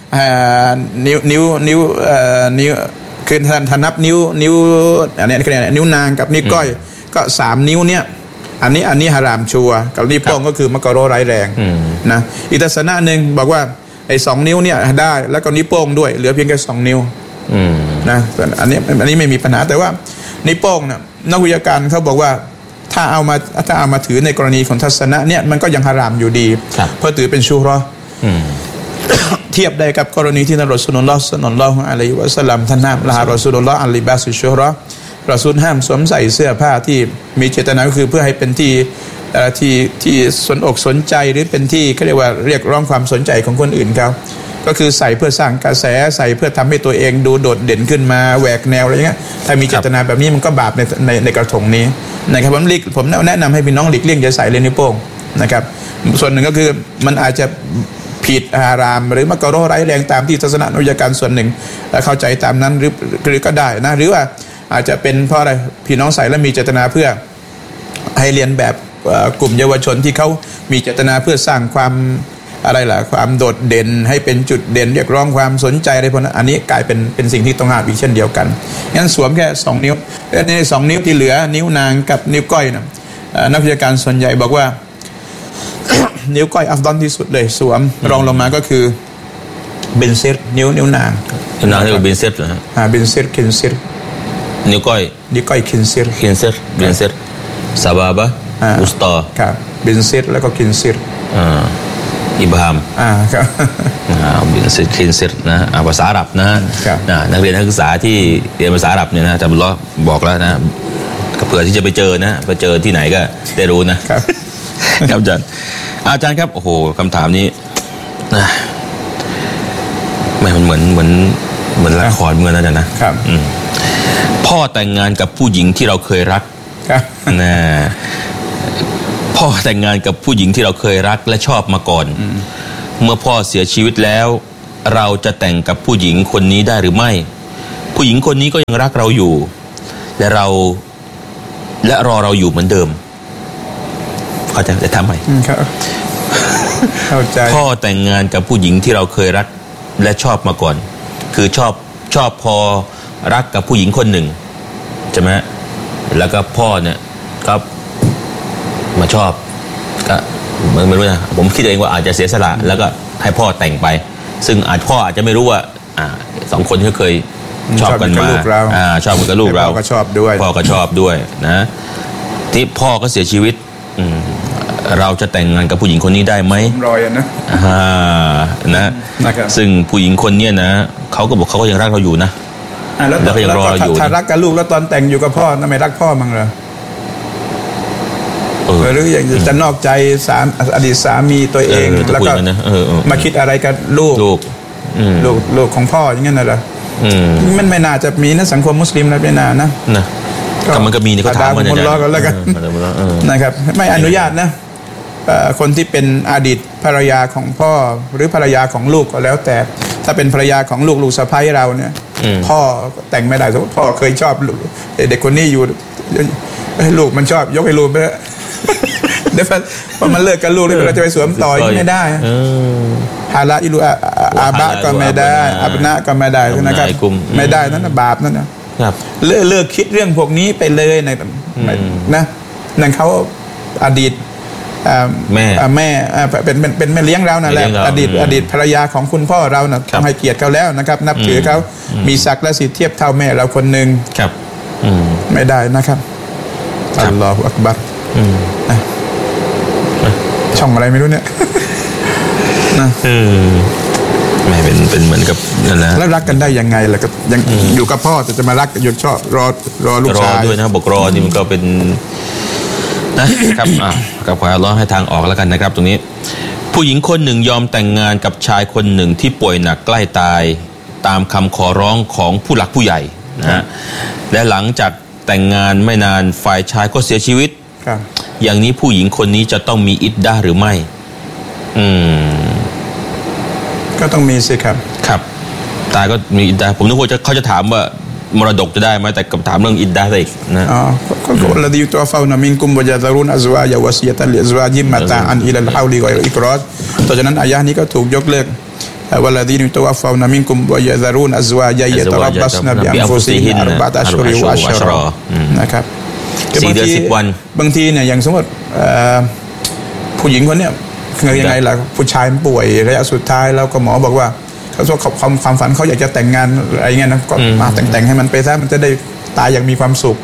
นิ้วคือถ้านับนิ้วอันนี้นิ้วนางกับนิ้วก้อยก็3นิ้วเนี่ยอันนี้ฮารามชัวร์กับนิ้วโป้งก็คือมักกะเราะห์ร้ายแรงนะอีกทัศนะหนึ่งบอกว่าไอ้2นิ้วเนี่ยได้แล้วก็นิ้วโป้งด้วยเหลือเพียงแค่2นิ้วนะอันนี้ไม่มีปัญหาแต่ว่านิ้วโป้งเนี่ยนักวิชาการเขาบอกว่าถ้าเอามาถือในกรณีของทัศนะเนี่ยมันก็ยังฮารามอยู่ดีเพราะถือเป็นชูเราะห์เทียบได้กับกรณีที่ท่านรอซูลุลลอฮ์ศ็อลลัลลอฮุอะลัยฮิวะซัลลัมท่านห้ามละฮารอซูลุลลอฮ์อัลลิบาสุชชูเราะห์รอซูลห้ามสวมใส่เสื้อผ้าที่มีเจตนาก็คือเพื่อให้เป็นที่สนอกสนใจหรือเป็นที่เขาเรียกว่าเรียกร้องความสนใจของคนอื่นเขาก็คือใส่เพื่อสร้างกระแสใส่เพื่อทำให้ตัวเองดูโดดเด่นขึ้นมาแหวกแนวอะไรอย่างเงี้ยถ้ามีเจตนาแบบนี้มันก็บาปในกระทงนี้นะครับผมแนะนำให้พี่น้องหลีกเลี่ยงจะใส่เลนนิ้วโป้งนะครับส่วนหนึ่งก็คือมันอาจจะผิดฮารามหรือมักกะเราะห์ร้ายแรงตามที่ทัศนะนักวิชาการส่วนหนึ่งเข้าใจตามนั้นหรือก็ได้นะหรือว่าอาจจะเป็นเพราะอะไรพี่น้องใส่แล้วมีเจตนาเพื่อให้เรียนแบบกลุ่มเยาวชนที่เขามีเจตนาเพื่อสร้างความความโดดเด่นให้เป็นจุดเด่นเรียกร้องความสนใจอะไรพวกนั้นอันนี้กลายเป็นสิ่งที่ต้องห้ามอีกเช่นเดียวกันงั้นสวมแค่2นิ้วและใน2นิ้วที่เหลือนิ้วนางกับนิ้วก้อยนะนักวิชาการส่วนใหญ่บอกว่า นิ้วก้อยอัฟดอลที่สุดเลยสวมรองลงมาก็คือเบนเซตนิ้วนางเรียกว่าเบนเซตเหรอฮะเบนเซตเคนเซตนิ้วก้อยเคนเซตเบนเซตซาบาบะอุสตอครับเบนเซตแล้วก็เคนเซตอิบฮามครับบินเซตเคนเซตนะภาษาอาหรับนะนักเรียนนักศึกษาที่เรียนภาษาอาหรับเนี่ยนะจะบอกแล้วนะเผื่อที่จะไปเจอนะไปเจอที่ไหนก็ได้รู้นะครับครับอาจารย์อาจารย์ครับโอ้โหคำถามนี้นะมันเหมือนละครเหมือนกันนะครับพ่อแต่งงานกับผู้หญิงที่เราเคยรักนะพ่อแต่งงานกับผู้หญิงที่เราเคยรักและชอบมาก่อนเมื่อพ่อเสียชีวิตแล้วเราจะแต่งกับผู้หญิงคนนี้ได้หรือไม่ผู้หญิงคนนี้ก็ยังรักเราอยู่และรอเราอยู่เหมือนเดิมเขาจะทำไมเข้าใจพ่อแต่งงานกับผู้หญิงที่เราเคยรักและชอบมาก่อนคือชอบพอรักกับผู้หญิงคนหนึ่งใช่ไหมแล้วก็พ่อเนี่ยก็มาชอบก็ไม่รู้นะผมคิดเองว่าอาจจะเสียสละแล้วก็ให้พ่อแต่งไปซึ่งพ่ออาจจะไม่รู้ว่าสองคนที่เคยชอบกันมาชอบกันกับลูกเราพ่อก็ชอบด้วยพ่อก็ชอบด้วยนะที่พ่อก็เสียชีวิตเราจะแต่งงานกับผู้หญิงคนนี้ได้ไหมรอยนะซึ่งผู้หญิงคนนี้นะเขาก็บอกเขาก็ยังรักเราอยู่นะแล้วก็ยังรอเราอยู่ถ้ารักกับลูกแล้วตอนแต่งอยู่กับพ่อทำไมรักพ่อมั้งเหรอหรืออย่างจะนอกใจอดีตสามีตัวเองแล้วก็มาคิดอะไรกับลูกของพ่ออย่างนั้นน่ะเหรอมันไม่น่าจะมีนะสังคมมุสลิมนะไม่น่านะก็มันก็มีนี่เขาถามมันล้อกันแล้วกันนะครับไม่อนุญาตนะคนที่เป็นอดีตภรรยาของพ่อหรือภรรยาของลูกก็แล้วแต่ถ้าเป็นภรรยาของลูกสะใภ้เราเนี่ยพ่อแต่งไม่ได้สมมติพ่อเคยชอบเด็กคนนี้อยู่ลูกมันชอบยกให้ลูกไปเดี๋ยวพอมันเลิกกับลูกเราจะไปสวมต่อไม่ได้ฮาลาอิลูอาบะก็ไม่ได้อับนะก็ไม่ได้นะครับไม่ได้นั่นบาปนั่นนะเลิกคิดเรื่องพวกนี้ไปเลยนะนั่นเขาอดีตแม่เป็นแม่เลี้ยงเรานั่นแหละอดีตภรรยาของคุณพ่อเรานะต้องให้เกียรติเขาแล้วนะครับนับถือเขามีศักดิ์และสิทธิ์เทียบเท่าแม่เราคนหนึ่งครับไม่ได้นะครับอัลลอฮฺอักบัรช่องอะไรไม่รู้เนี่ยนะไม่เป็นเหมือนกับนั่นแหละแล้วรักกันได้ยังไงล่ะก็ยังอยู่กับพ่อแต่จะมารักอยู่ชอบรอลูกชายด้วยนะบอกรอนี่มันก็เป็นนะครับกับขออัลเลาะห์ให้ทางออกแล้วกันนะครับตรงนี้ผู้หญิงคนหนึ่งยอมแต่งงานกับชายคนหนึ่งที่ป่วยหนักใกล้ตายตามคำขอร้องของผู้หลักผู้ใหญ่นะฮะและหลังจากแต่งงานไม่นานฝ่ายชายก็เสียชีวิตอย่างนี้ผู้หญิงคนนี้จะต้องมีอิดดะห์หรือไม่ก็ต้องมีสิครับครับตายก็มีอิดดะห์ผมนึกว่าเขาจะถามว่ามรดกจะได้ไหมแต่กับถามเรื่องอิดดะห์อีกนะก็ละดีตัวฟาวนามินกุมวะยะซารุนอัซวาญะวะซียะตันลิอัซวาญิมมะตาอันอิลัลฮาวลิกอยอิกรอรเพราะฉะนั้นอายะห์นี้ก็ถูกยกเลิกวะละดีตัวฟาวนามินกุมวะยะซารุนอัซวาญะยะตะรับบัสนะบิอันฟุซิฮินอัรบะอะอัชฮุริวะอัชรอนะครับ 4 เดือน 10 วันบางทีเนี่ยอย่างสมมติผู้หญิงคนเนี้ยคือยังไงล่ะผู้ชายป่วยระยะสุดท้ายแล้วก็หมอบอกว่าเขาบอกความฝันเขาอยากจะแต่งงานอะไรเงี้ยนะก็มาแต่งให้มันไปซะมันจะได้ตายอย่างมีความสุข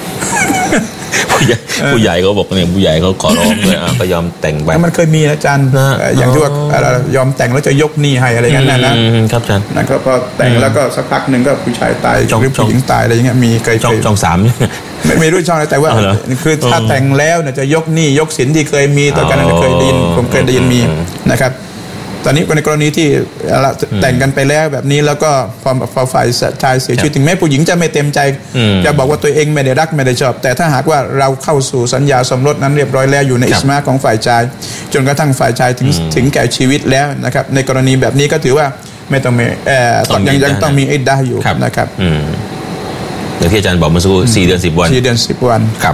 ผู้ใหญ่เขาบอกเนี่ยผู้ใหญ่เขาขอร้องเลยก็ยอมแต่งไปมันเคยมีอาจารย์อย่างที่ว่ายอมแต่งแล้วจะยกหนี้ให้อะไรเงี้ยนะครับอาจารย์นั่นก็พอแต่งแล้วก็สักพักหนึ่งก็ผู้ชายตายหรือผู้หญิงตายอะไรเงี้ยมีเคยช่อง3 ไม่รู้ช่องอะไรแต่ว่าคือถ้าแต่งแล้วเนี่ยจะยกหนี้ยกสินที่เคยมีต่อกันนั้นเคยได้ยินผมเคยได้ยินมีนะครับตอนนี้ในกรณีที่แต่งกันไปแล้วแบบนี้แล้วก็พอฝ่ายชายเสียชีวิตถึงแม้ผู้หญิงจะไม่เต็มใจจะบอกว่าตัวเองไม่ได้รักไม่ได้ชอบแต่ถ้าหากว่าเราเข้าสู่สัญญาสมรสนั้นเรียบร้อยแล้วอยู่ในอิสมาของฝ่ายชายจนกระทั่งฝ่ายชายถึงแก่ชีวิตแล้วนะครับในกรณีแบบนี้ก็ถือว่าไม่ต้องยังต้องมีอิดดะห์อยู่นะครับอย่างที่อาจารย์บอกเมื่อสักครู่4 เดือน 10 วัน 4 เดือน 10 วันครับ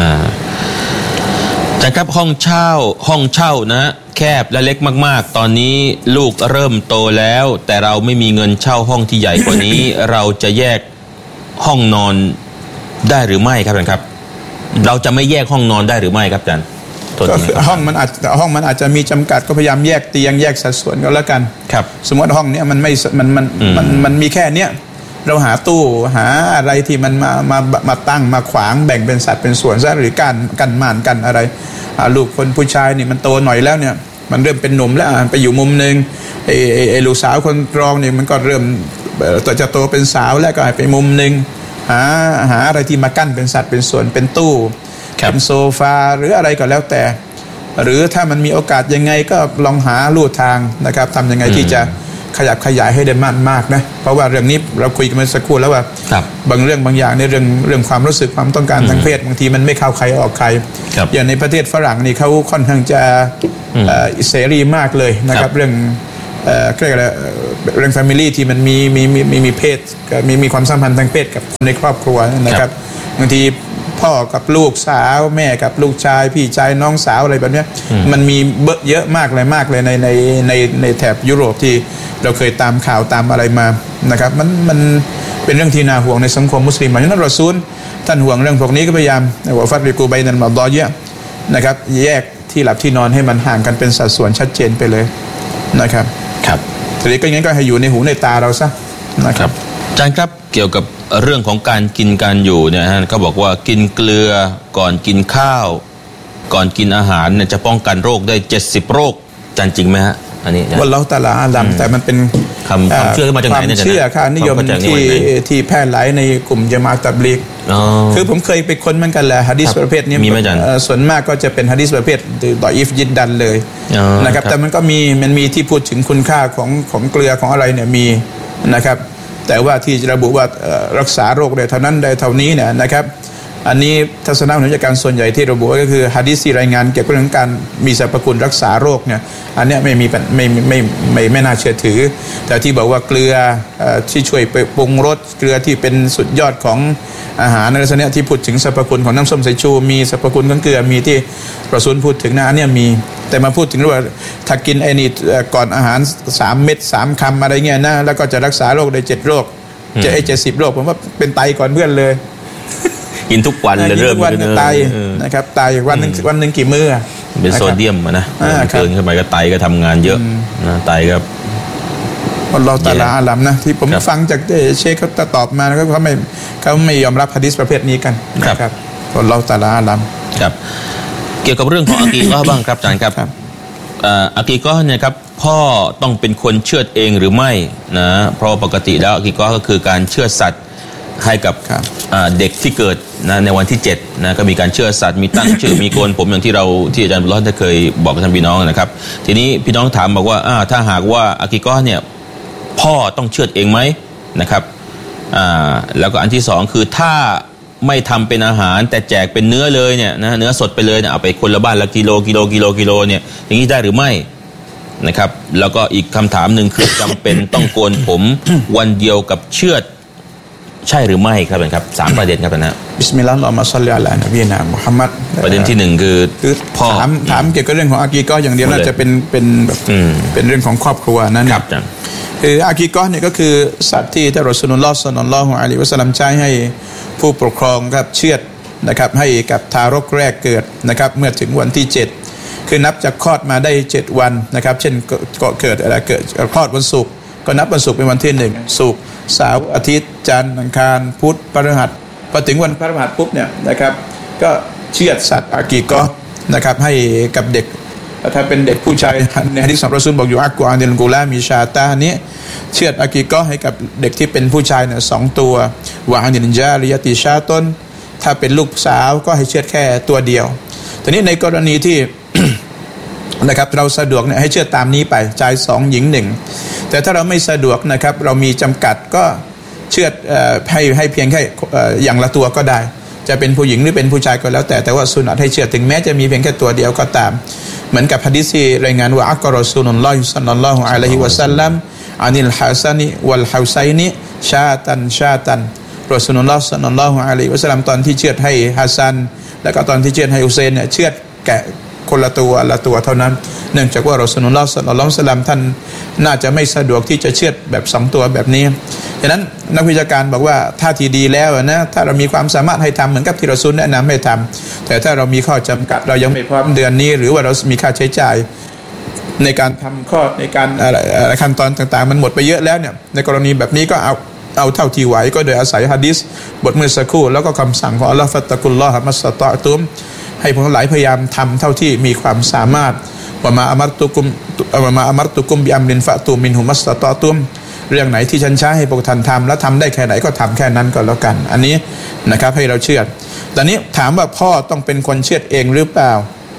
อาจารย์ครับห้องเช่านะแคบและเล็กมากๆตอนนี้ลูกเริ่มโตแล้วแต่เราไม่มีเงินเช่าห้องที่ใหญ่กว่านี้ เราจะแยกห้องนอนได้หรือไม่ครับอาจารย์ครับเราจะไม่แยกห้องนอนได้หรือไม่ครับอาจารย์ก็คือห้องมันอาจจะมีจำกัดก็พยายามแยกเตียงแยกสัดส่วนก็แล้วกันครับสมมติห้องเนี้ยมันมีแค่เนี้ยเราหาตู้หาอะไรที่มันมาตั้งมาขวางแบ่งเป็นสัดเป็นส่วนซะหรือกันม่านกันอะไรลูกคนผู้ชายนี่มันโตหน่อยแล้วเนี่ยมันเริ่มเป็นหนุ่มแล้วไปอยู่มุมนึงไอ้ลูกสาวคนรองนี่มันก็เริ่มจะโตเป็นสาวแล้วก็ไปมุมนึงหาอะไรที่มากั้นเป็นสัดเป็นส่วนเป็นตู้เป็นโซฟาหรืออะไรก็แล้วแต่หรือถ้ามันมีโอกาสยังไงก็ลองหาลู่ทางนะครับทำยังไงที่จะขยับขยายให้ได้มากนะเพราะว่าเรื่องนี้เราคุยกันมาสักครู่แล้วว่าบางเรื่องบางอย่างในเรื่องความรู้สึกความต้องการทางเพศบางทีมันไม่เข้าใครออกใครอย่างในประเทศฝรั่งนี่เขาค่อนข้างจะเสรีมากเลยนะครับเรื่องเรียกอะไรเรื่อง family ที่มันมีเพศมีความสัมพันธ์ทางเพศกับคนในครอบครัวนะครับบางทีพ่อกับลูกสาวแม่กับลูกชายพี่ชายน้องสาวอะไรแบบนี้มันมีเยอะมากเลยในแถบยุโรปที่เราเคยตามข่าวตามอะไรมานะครับมันเป็นเรื่องที่น่าห่วงในสังคมมุสลิมเพราะฉะนั้นรอซูลท่านห่วงเรื่องพวกนี้ก็พยายามว่าฟัดริกูไบนัลมัดฎอเยอะนะครับแยกที่หลับที่นอนให้มันห่างกันเป็นสัดส่วนชัดเจนไปเลยนะครับครับทีนี้ก็งั้นก็ให้อยู่ในหูในตาเราซะนะครับอาจารย์ครับเกี่ยวกับเรื่องของการกินการอยู่เนี่ยฮะเขาบอกว่ากินเกลือก่อนกินข้าวก่อนกินอาหารเนี่ยจะป้องกันโรคได้70โรคอาจารย์จริงไหมฮะอันนี้วันเราตะลาอาลัมแต่มันเป็นความเชื่อมาจากไหนเนี่ยความเชื่อค่านิยมที่แพร่หลายในกลุ่มญะมาอะห์ตับลีกคือผมเคยไปค้นเหมือนกันแหละหะดีษประเภทนี้ส่วนมากก็จะเป็นหะดีษประเภทดออีฟยิดดันเลยนะครับแต่มันก็มีที่พูดถึงคุณค่าของเกลือของอะไรเนี่ยมีนะครับแต่ว่าที่ระบุว่ารักษาโรคได้เท่านั้นได้เท่านี้เนี่ยนะครับอันนี้ทัศนะของนักวิชาการส่วนใหญ่ที่ระบุก็คือหะดีษที่รายงานเกี่ยวกับเรื่องการมีสรรพคุณรักษาโรคเนี่ยอันนี้ไม่น่าเชื่อถือแต่ที่บอกว่าเกลือที่ช่วยปรุงรสเกลือที่เป็นสุดยอดของอาหารในลักษณะที่พูดถึงสรรพคุณของน้ำส้มสายชูมีสรรพคุณของเกลือมีที่รอซูลพูดถึงนะอันนี้มีแต่มาพูดถึงว่าถ้ากินไอ้นี่ก่อนอาหาร3เม็ด3คำอะไรเงี้ยนะแล้วก็จะรักษาโรคได้7โรค70โรคผมว่าเป็นไตก่อนเพื่อนเลยกินทุกวันเลยเริ่มวันตายนะครับตายวันนึงกี่มื้อเป็นโซเดียมนะเกินขึ้นไปก็ไตก็ทำงานเยอะนะไตก็อัลลอฮฺตะอาลาอาลัมนะที่ผมฟังจากเชคเขาตอบมาแล้วเขาไม่ยอมรับหะดีษประเภทนี้กันนะครับอัลลอฮฺตะอาลาอาลัมครับเกี่ยวกับเรื่องของอะกีกะห์บ้างครับอาจารย์ครับอะกีกะห์เนี่ยครับพ่อต้องเป็นคนเชือดเองหรือไม่นะเพราะปกติแล้วอะกีกะห์ก็คือการเชือดสัตว์ให้กับเด็กที่เกิดนะในวันที่7นะก็มีการเชื่อสัตว์มีตั้งชื่อ มีโกนผมอย่างที่อาจารย์บุญรอดได้เคยบอกกับท่านพี่น้องนะครับทีนี้พี่น้องถามบอกว่าถ้าหากว่าอะกีกะห์เนี่ยพ่อต้องเชือดเองไหมนะครับแล้วก็อันที่2คือถ้าไม่ทำเป็นอาหารแต่แจกเป็นเนื้อเลยเนี่ยนะเนื้อสดไปเลยเนี่ยเอาไปคนละบ้านละกิโลเนี่ยอย่างนี้ได้หรือไม่นะครับแล้วก็อีกคำถามหนึ่งคือจำเป็นต้องโกนผมวันเดียวกับเชือดใช่หรือไม่ครับครับ3ประเด็นครับนะบิสมิลลาฮิรเราะห์มาศ็อลลิอะลานบีนะมุฮัมมัดประเด็นที่1คือพ่อถามเกี่ยวกับเรื่องของอากีกะห์อย่างเดียวน่าจะเป็นเรื่องของครอบครัวนั่นครับคืออากีกะห์เนี่ยก็คือสัตว์ที่ท่านรอซูลุลลอฮ์ ศ็อลลัลลอฮุอะลัยฮิวะซัลลัมใช้ให้ผู้ปกครองครับเชือดนะครับให้กับทารกแรกเกิดนะครับเมื่อถึงวันที่7คือนับจากคลอดมาได้7วันนะครับเช่นเกิดคลอดวันศุกร์ก็นับวันศุกร์เป็นวันที่1ศุกร์เสาร์อาทิตย์จันทร์อังคารพุธพฤหัสพอถึงวันพฤหัสปุ๊บเนี่ยนะครับก็เชือดสัตว์อากีกะห์นะครับให้กับเด็กถ้าเป็นเด็กผู้ชายในหะดีษของรอซูลบอกอยู่อักกุอานิลกุลามีชาตานี้เชือดอากีกะห์ให้กับเด็กที่เป็นผู้ชายเนี่ย2ตัววะอานิลญาริยะติชาตนถ้าเป็นลูกสาวก็ให้เชือดแค่ตัวเดียวทีนี้ในกรณีที่ นะครับเราสะดวกเนี่ยให้เชือดตามนี้ไปชาย2หญิง1แต่ถ้าเราไม่สะดวกนะครับเรามีจำกัดก็เชือดให้เพียงแค่อย่างละตัวก็ได้จะเป็นผู้หญิงหรือเป็นผู้ชายก็แล้วแต่ว่าสุนัตให้เชือดถึงแม้จะมีเพียงแค่ตัวเดียวก็ตามเหมือนกับหะดีษที่รายงานว่าอักกะรอซูลุลลอฮิ ศ็อลลัลลอฮุอะลัยฮิวะซัลลัมอานิลฮัสซันวัลฮุซัยนชาตันรอซูลุลลอฮ์ ศ็อลลัลลอฮุอะลัยฮิวะซัลลัมตอนที่เชือดให้ฮัสซันแล้วก็ตอนที่เชือดให้อุเซนเนี่ยเชือดแกะคนละตัวเท่านั้นเนื่องจากว่ารอซูลุลลอฮ์ ศ็อลลัลลอฮุอะลัยฮิวะซัลลัมท่านน่าจะไม่สะดวกที่จะเชือดแบบ2ตัวแบบนี้ฉะนั้นนักวิชาการบอกว่าท่าทีดีแล้วนะถ้าเรามีความสามารถให้ทำเหมือนกับที่รอซูลแนะนำให้ทำแต่ถ้าเรามีข้อจำกัดเรายังไม่พร้อมเดือนนี้หรือว่าเรามีค่าใช้จ่ายในการทำข้อในการอะไรขั้นตอนต่างๆมันหมดไปเยอะแล้วเนี่ยในกรณีแบบนี้ก็เอาเท่าที่ไหวก็โดยอาศัยหะดีษบทเมื่อสักครู่แล้วก็คำสั่งของอัลลอฮฺฟัตตะกุลลอฮะมัสตะตุมให้พวกเราหลายพยายามทำเท่าที่มีความสามารถว่ามาอัมรตุกุมบิอัมรินฟะตูมินหุมัสตะตุมเรื่องไหนที่ฉันใช้ให้พวกท่านทำแล้วทำได้แค่ไหนก็ทำแค่นั้นก็แล้วกันอันนี้นะครับให้เราเชื่อตอนนี้ถามว่าพ่อต้องเป็นคนเชือดเองหรือเปล่า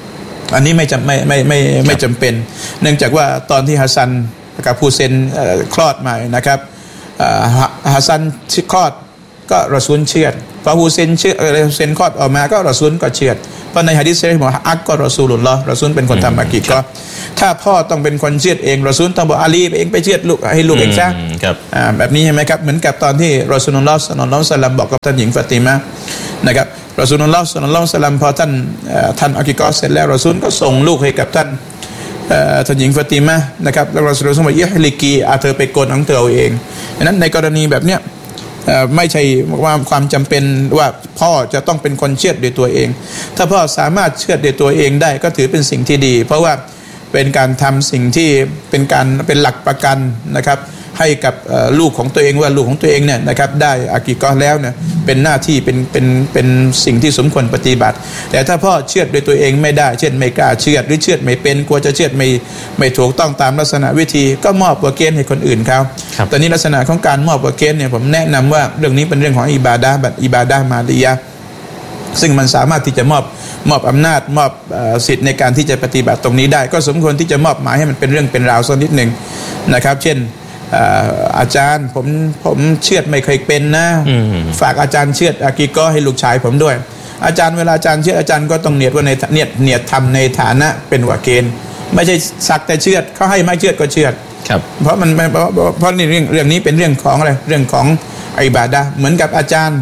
อันนี้ไม่จำเป็นเนื่องจากว่าตอนที่ฮัสซันกับฮูเซนคลอดมานะครับฮัสซันคลอดก็รอซูลเชือดพอฮูเซนคลอดออกมาก็รอซูลก็เชือดเพราะในหะดีษเซฮีบอกอักก็รอซูลุลลอฮ์รอซูลเป็นคนทำอากีก็ถ้าพ่อต้องเป็นคนเชือดเองรอซูลต้องบอกอาลีเองไปเชือดลูกให้ลูกเองซะแบบนี้ใช่ไหมครับเหมือนกับตอนที่รอซูลุลลอฮ์ศ็อลลัลลอฮุอะลัยฮิวะซัลลัมบอกกับท่านหญิงฟาติมะห์นะครับรอซูลุลลอฮ์ศ็อลลัลลอฮุอะลัยฮิวะซัลลัมพอท่านอากีก็เสร็จแล้วรอซูลก็ส่งลูกให้กับท่านหญิงฟาติมะห์นะครับแล้วรอซูลบอกอิฮลิกีเธอไปโกนของเธอเอาเองดังนั้นในกรณีแบบเนี้ยไม่ใช่ว่าความจำเป็นว่าพ่อจะต้องเป็นคนเชือดด้วยตัวเองถ้าพ่อสามารถเชือดด้วยตัวเองได้ก็ถือเป็นสิ่งที่ดีเพราะว่าเป็นการทำสิ่งที่เป็นหลักประกันนะครับให้กับลูกของตัวเองว่าลูกของตัวเองเนี่ยนะครับได้อากีกอแล้วเนี่ยเป็นหน้าที่เป็นสิ่งที่สมควรปฏิบัติแต่ถ้าพ่อเชือดด้วยตัวเองไม่ได้เช่นไม่กล้าเชือดหรือเชือดไม่เป็นกลัวจะเชือดไม่ถูกต้องตามลักษณะวิธีก็มอบวะเกนให้คนอื่นเขาตอนนี้ลักษณะของการมอบวะเกนเนี่ยผมแนะนำว่าเรื่องนี้เป็นเรื่องของอิบาดะห์มาลียะห์ซึ่งมันสามารถที่จะมอบอำนาจมอบสิทธิ์ในการที่จะปฏิบัติตรงนี้ได้ก็สมควรที่จะมอบหมายให้มันเป็นเรื่องเป็นราวสักนิดหนึ่งนะครับเช่นอาจารย์ผมเชือดไม่เคยเป็นนะฝากอาจารย์เชือดอากีก็ให้ลูกชายผมด้วยอาจารย์เวลาอาจารย์เชือดอาจารย์ก็ต้องเนียดว่าในเนียดทำในฐานะเป็นวะเกนไม่ใช่สักแต่เชือดเขาให้ไม่เชือดก็เชือดเพราะมันเพราะนี่เรื่องนี้เป็นเรื่องของอะไรเรื่องของอิบาดะห์เหมือนกับอาจารย์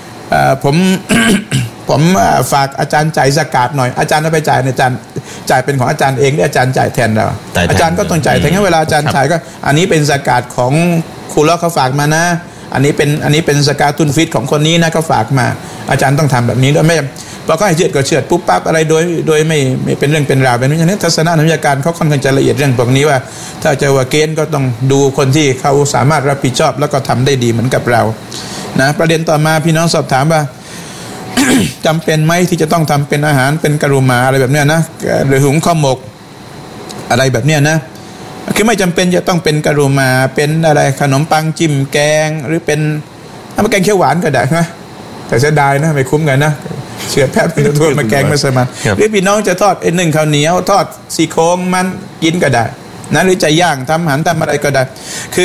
ผมฝากอาจารย์จ่ายซะกาตหน่อยอาจารย์เอาไปจ่ายอาจารย์จ่ายเป็นของอาจารย์เองหรืออาจารย์จ่ายแทนเราอาจารย์ก็ต้องจ่ายแต่งั้นเวลาอาจารย์จ่ายก็อันนี้เป็นซะกาตของครูล้อเขาฝากมานะอันนี้เป็นซะกาตุลฟิตของคนนี้นะเขาฝากมาอาจารย์ต้องทำแบบนี้ด้วยไม่พอเขาให้เชือดก็เชือดปุ๊บปั๊บอะไรโดยไม่เป็นเรื่องเป็นราวแบบนี้ฉะนั้นทัศนะนักวิชาการเขาค่อนข้างจะละเอียดเรื่องพวกนี้ว่าถ้าจะว่าเกณฑ์ก็ต้องดูคนที่เขาสามารถรับผิดชอบแล้วก็ทำได้ดีเหมือนกับเรานะประเด็นต่อมาพี่น้องสอบถามว่า จำเป็นไหมที่จะต้องทำเป็นอาหารเป็นกะรุมาอะไรแบบเนี้ยนะหรือหุงข้าวหมกอะไรแบบเนี้ยนะคือไม่จำเป็นจะต้องเป็นกะรุมาเป็นอะไรขนมปังจิ้มแกงหรือเป็นแกงเขียวหวานก็ได้นะแต่เสียดายนะไม่คุ้มกันนะเชือดแพะเป็นทั่วมาแกงมาสมันหรือพี่น้องจะทอดนึ่งข้าวเหนียวทอดซี่โครงมันกินก็ได้นะหรือจะย่างทำอาหารทำอะไรก็ได้คื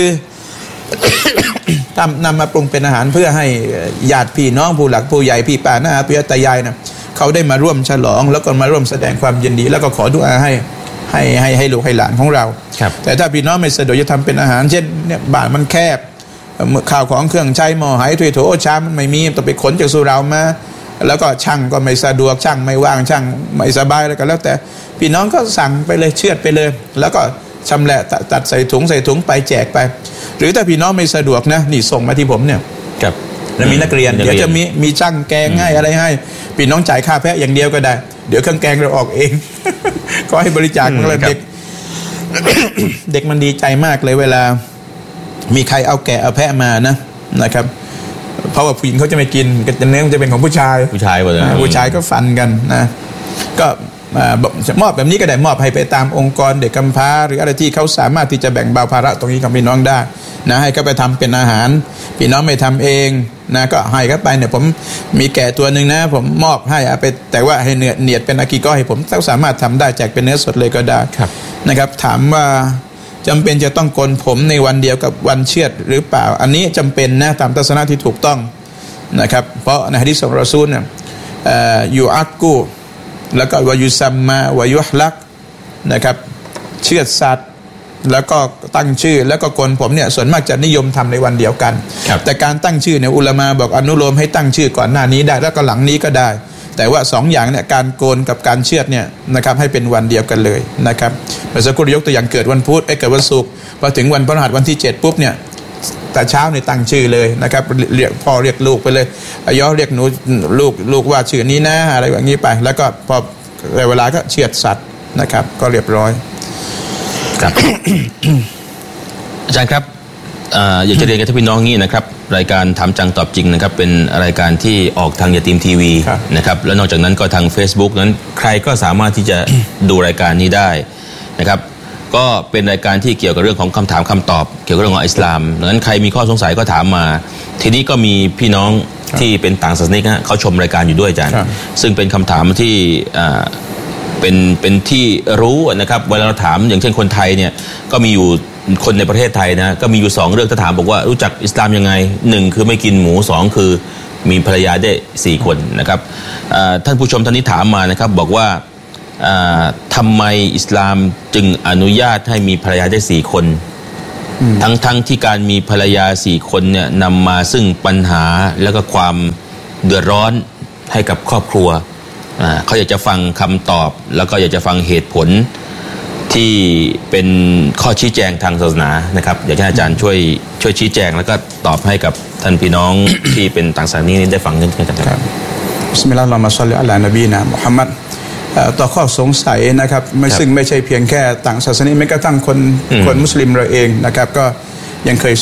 อนำมาปรุงเป็นอาหารเพื่อให้ญาติพี่น้องผู้หลักผู้ใหญ่พี่ป้าน้าอาพี่ตายายนะเขาได้มาร่วมฉลองแล้วก็มาร่วมแสดงความยินดีแล้วก็ขอดุอาให้ลูกให้หลานของเราแต่ถ้าพี่น้องไม่สะดวกจะทำเป็นอาหารเช่นเนี่ยบ้านมันแคบข้าวของเครื่องใช้หม้อไหถ้วยโถชามมันไม่มีต้องไปขนจากสุรามาแล้วก็ช่างก็ไม่สะดวกช่างไม่ว่างช่างไม่สบายแล้วก็แล้วแต่พี่น้องก็สั่งไปเลยเชือดไปเลยแล้วก็ชำแหละตัดใส่ถุงไปแจกไปหรือถ้าพี่น้องไม่สะดวกนะนี่ส่งมาที่ผมเนี่ยแล้วมีนักเรียนเดี๋ยวจะมีช่างแกงให้อะไรให้พี่น้องจ่ายค่าแพะอย่างเดียวก็ได้เดี๋ยวเครื่องแกงเราออกเอง ก็ให้บริจาคมาเลยเด็ก เด็กมันดีใจมากเลยเวลามีใครเอาแกะเอาแพะมานะครับเพราะว่าผู้หญิงเขาจะไม่กินเนื้อมันจะเป็นของผู้ชายหมดเลยผู้ชายก็ฟันกันนะก็มอบแบบนี้ก็ได้มอบให้ไปตามองค์กรเด็กกำพร้าหรืออะไรที่เขาสามารถที่จะแบ่งเบาภาระตรงนี้กับพี่น้องได้นะให้เขาไปทำเป็นอาหารพี่น้องไม่ทำเองนะก็ให้เขาไปเนี่ยผมมีแกะตัวหนึ่งนะผมมอบให้เอาไปแต่ว่าให้เนียดเป็นอากีก็ให้ผมสามารถทำได้แจกเป็นเนื้อสดเลยก็ได้นะครับถามว่าจำเป็นจะต้องโกนผมในวันเดียวกับวันเชือดหรือเปล่าอันนี้จำเป็นนะตามทัศนะที่ถูกต้องนะครับเพราะในหะดีษของรอซูลเนี่ยยูอักกูแล้วก็วายุซัมมาวายุฮลักนะครับเชือดสัตว์แล้วก็ตั้งชื่อแล้วก็โกนผมเนี่ยส่วนมากจะนิยมทำในวันเดียวกันแต่การตั้งชื่อเนี่ยอุลามะบอกอนุโลมให้ตั้งชื่อก่อนหน้านี้ได้แล้วก็หลังนี้ก็ได้แต่ว่า2อย่างเนี่ยการโกนกับการเชือดเนี่ยนะครับให้เป็นวันเดียวกันเลยนะครับเมื่อสักครู่ยกตัวอย่างเกิดวันพุธเกิดวันศุกร์พอถึงวันพฤหัสวันที่7ปุ๊บเนี่ยแต่เช้าเนี่ยตั้งชื่อเลยนะครับเรียกพ่อเรียกลูกไปเลยย่อเรียกหนูลูกว่าชื่อนี้นะอะไรแบบนี้ไปแล้วก็พอเวลาก็เชือดสัตว์นะครับก็เรียบร้อยครับ อาจารย์ครับอยากจะเรียนกับท่านพี่น้องงี้นะครับรายการถามจังตอบจริงนะครับเป็นรายการที่ออกทางยาตีมทีวีนะครับแล้วนอกจากนั้นก็ทาง Facebook นั้นใครก็สามารถที่จะดูรายการนี้ได้นะครับก็เป็นรายการที่เกี่ยวกับเรื่องของคำถามคำตอบเกี่ยวกับเรื่องของอิสลามดังนั้นใครมีข้อสงสัยก็ถามมาทีนี้ก็มีพี่น้องที่เป็นต่างศาสนิกเขาชมรายการอยู่ด้วยอาจารย์ซึ่งเป็นคำถามที่เป็นที่รู้นะครับเวลาเราถามอย่างเช่นคนไทยเนี่ยก็มีอยู่คนในประเทศไทยนะก็มีอยู่2เรื่องถ้าถามบอกว่ารู้จักอิสลามยังไง1คือไม่กินหมู2คือมีภรรยาได้4คนนะครับท่านผู้ชมท่านนี้ถามมานะครับบอกว่าทำไมอิสลามจึงอนุญาตให้มีภรรยาได้4คนทั้งที่การมีภรรยา4คนเนี่ยนำมาซึ่งปัญหาแล้วก็ความเดือดร้อนให้กับครอบครัวเขาอยากจะฟังคำตอบแล้วก็อยากจะฟังเหตุผลที่เป็นข้อชี้แจงทางศาสนานะครับอยากให้อาจารย์ช่วยชี้แจงแล้วก็ตอบให้กับท่านพี่น้อง ที่เป็นต่างศาสนานี้ได้ฟังกันครับบิสมิลลาฮิรเราะห์มานุรเราะฮีม ศ็อลลิอะลานบีนะมุฮัมมัดต่อข้อสงสัยนะครับซึ่งไม่ใช่เพียงแค่ต่างศาสนาแม้กระทั่งคนมุสลิมเราเองนะครับก็ยังเคย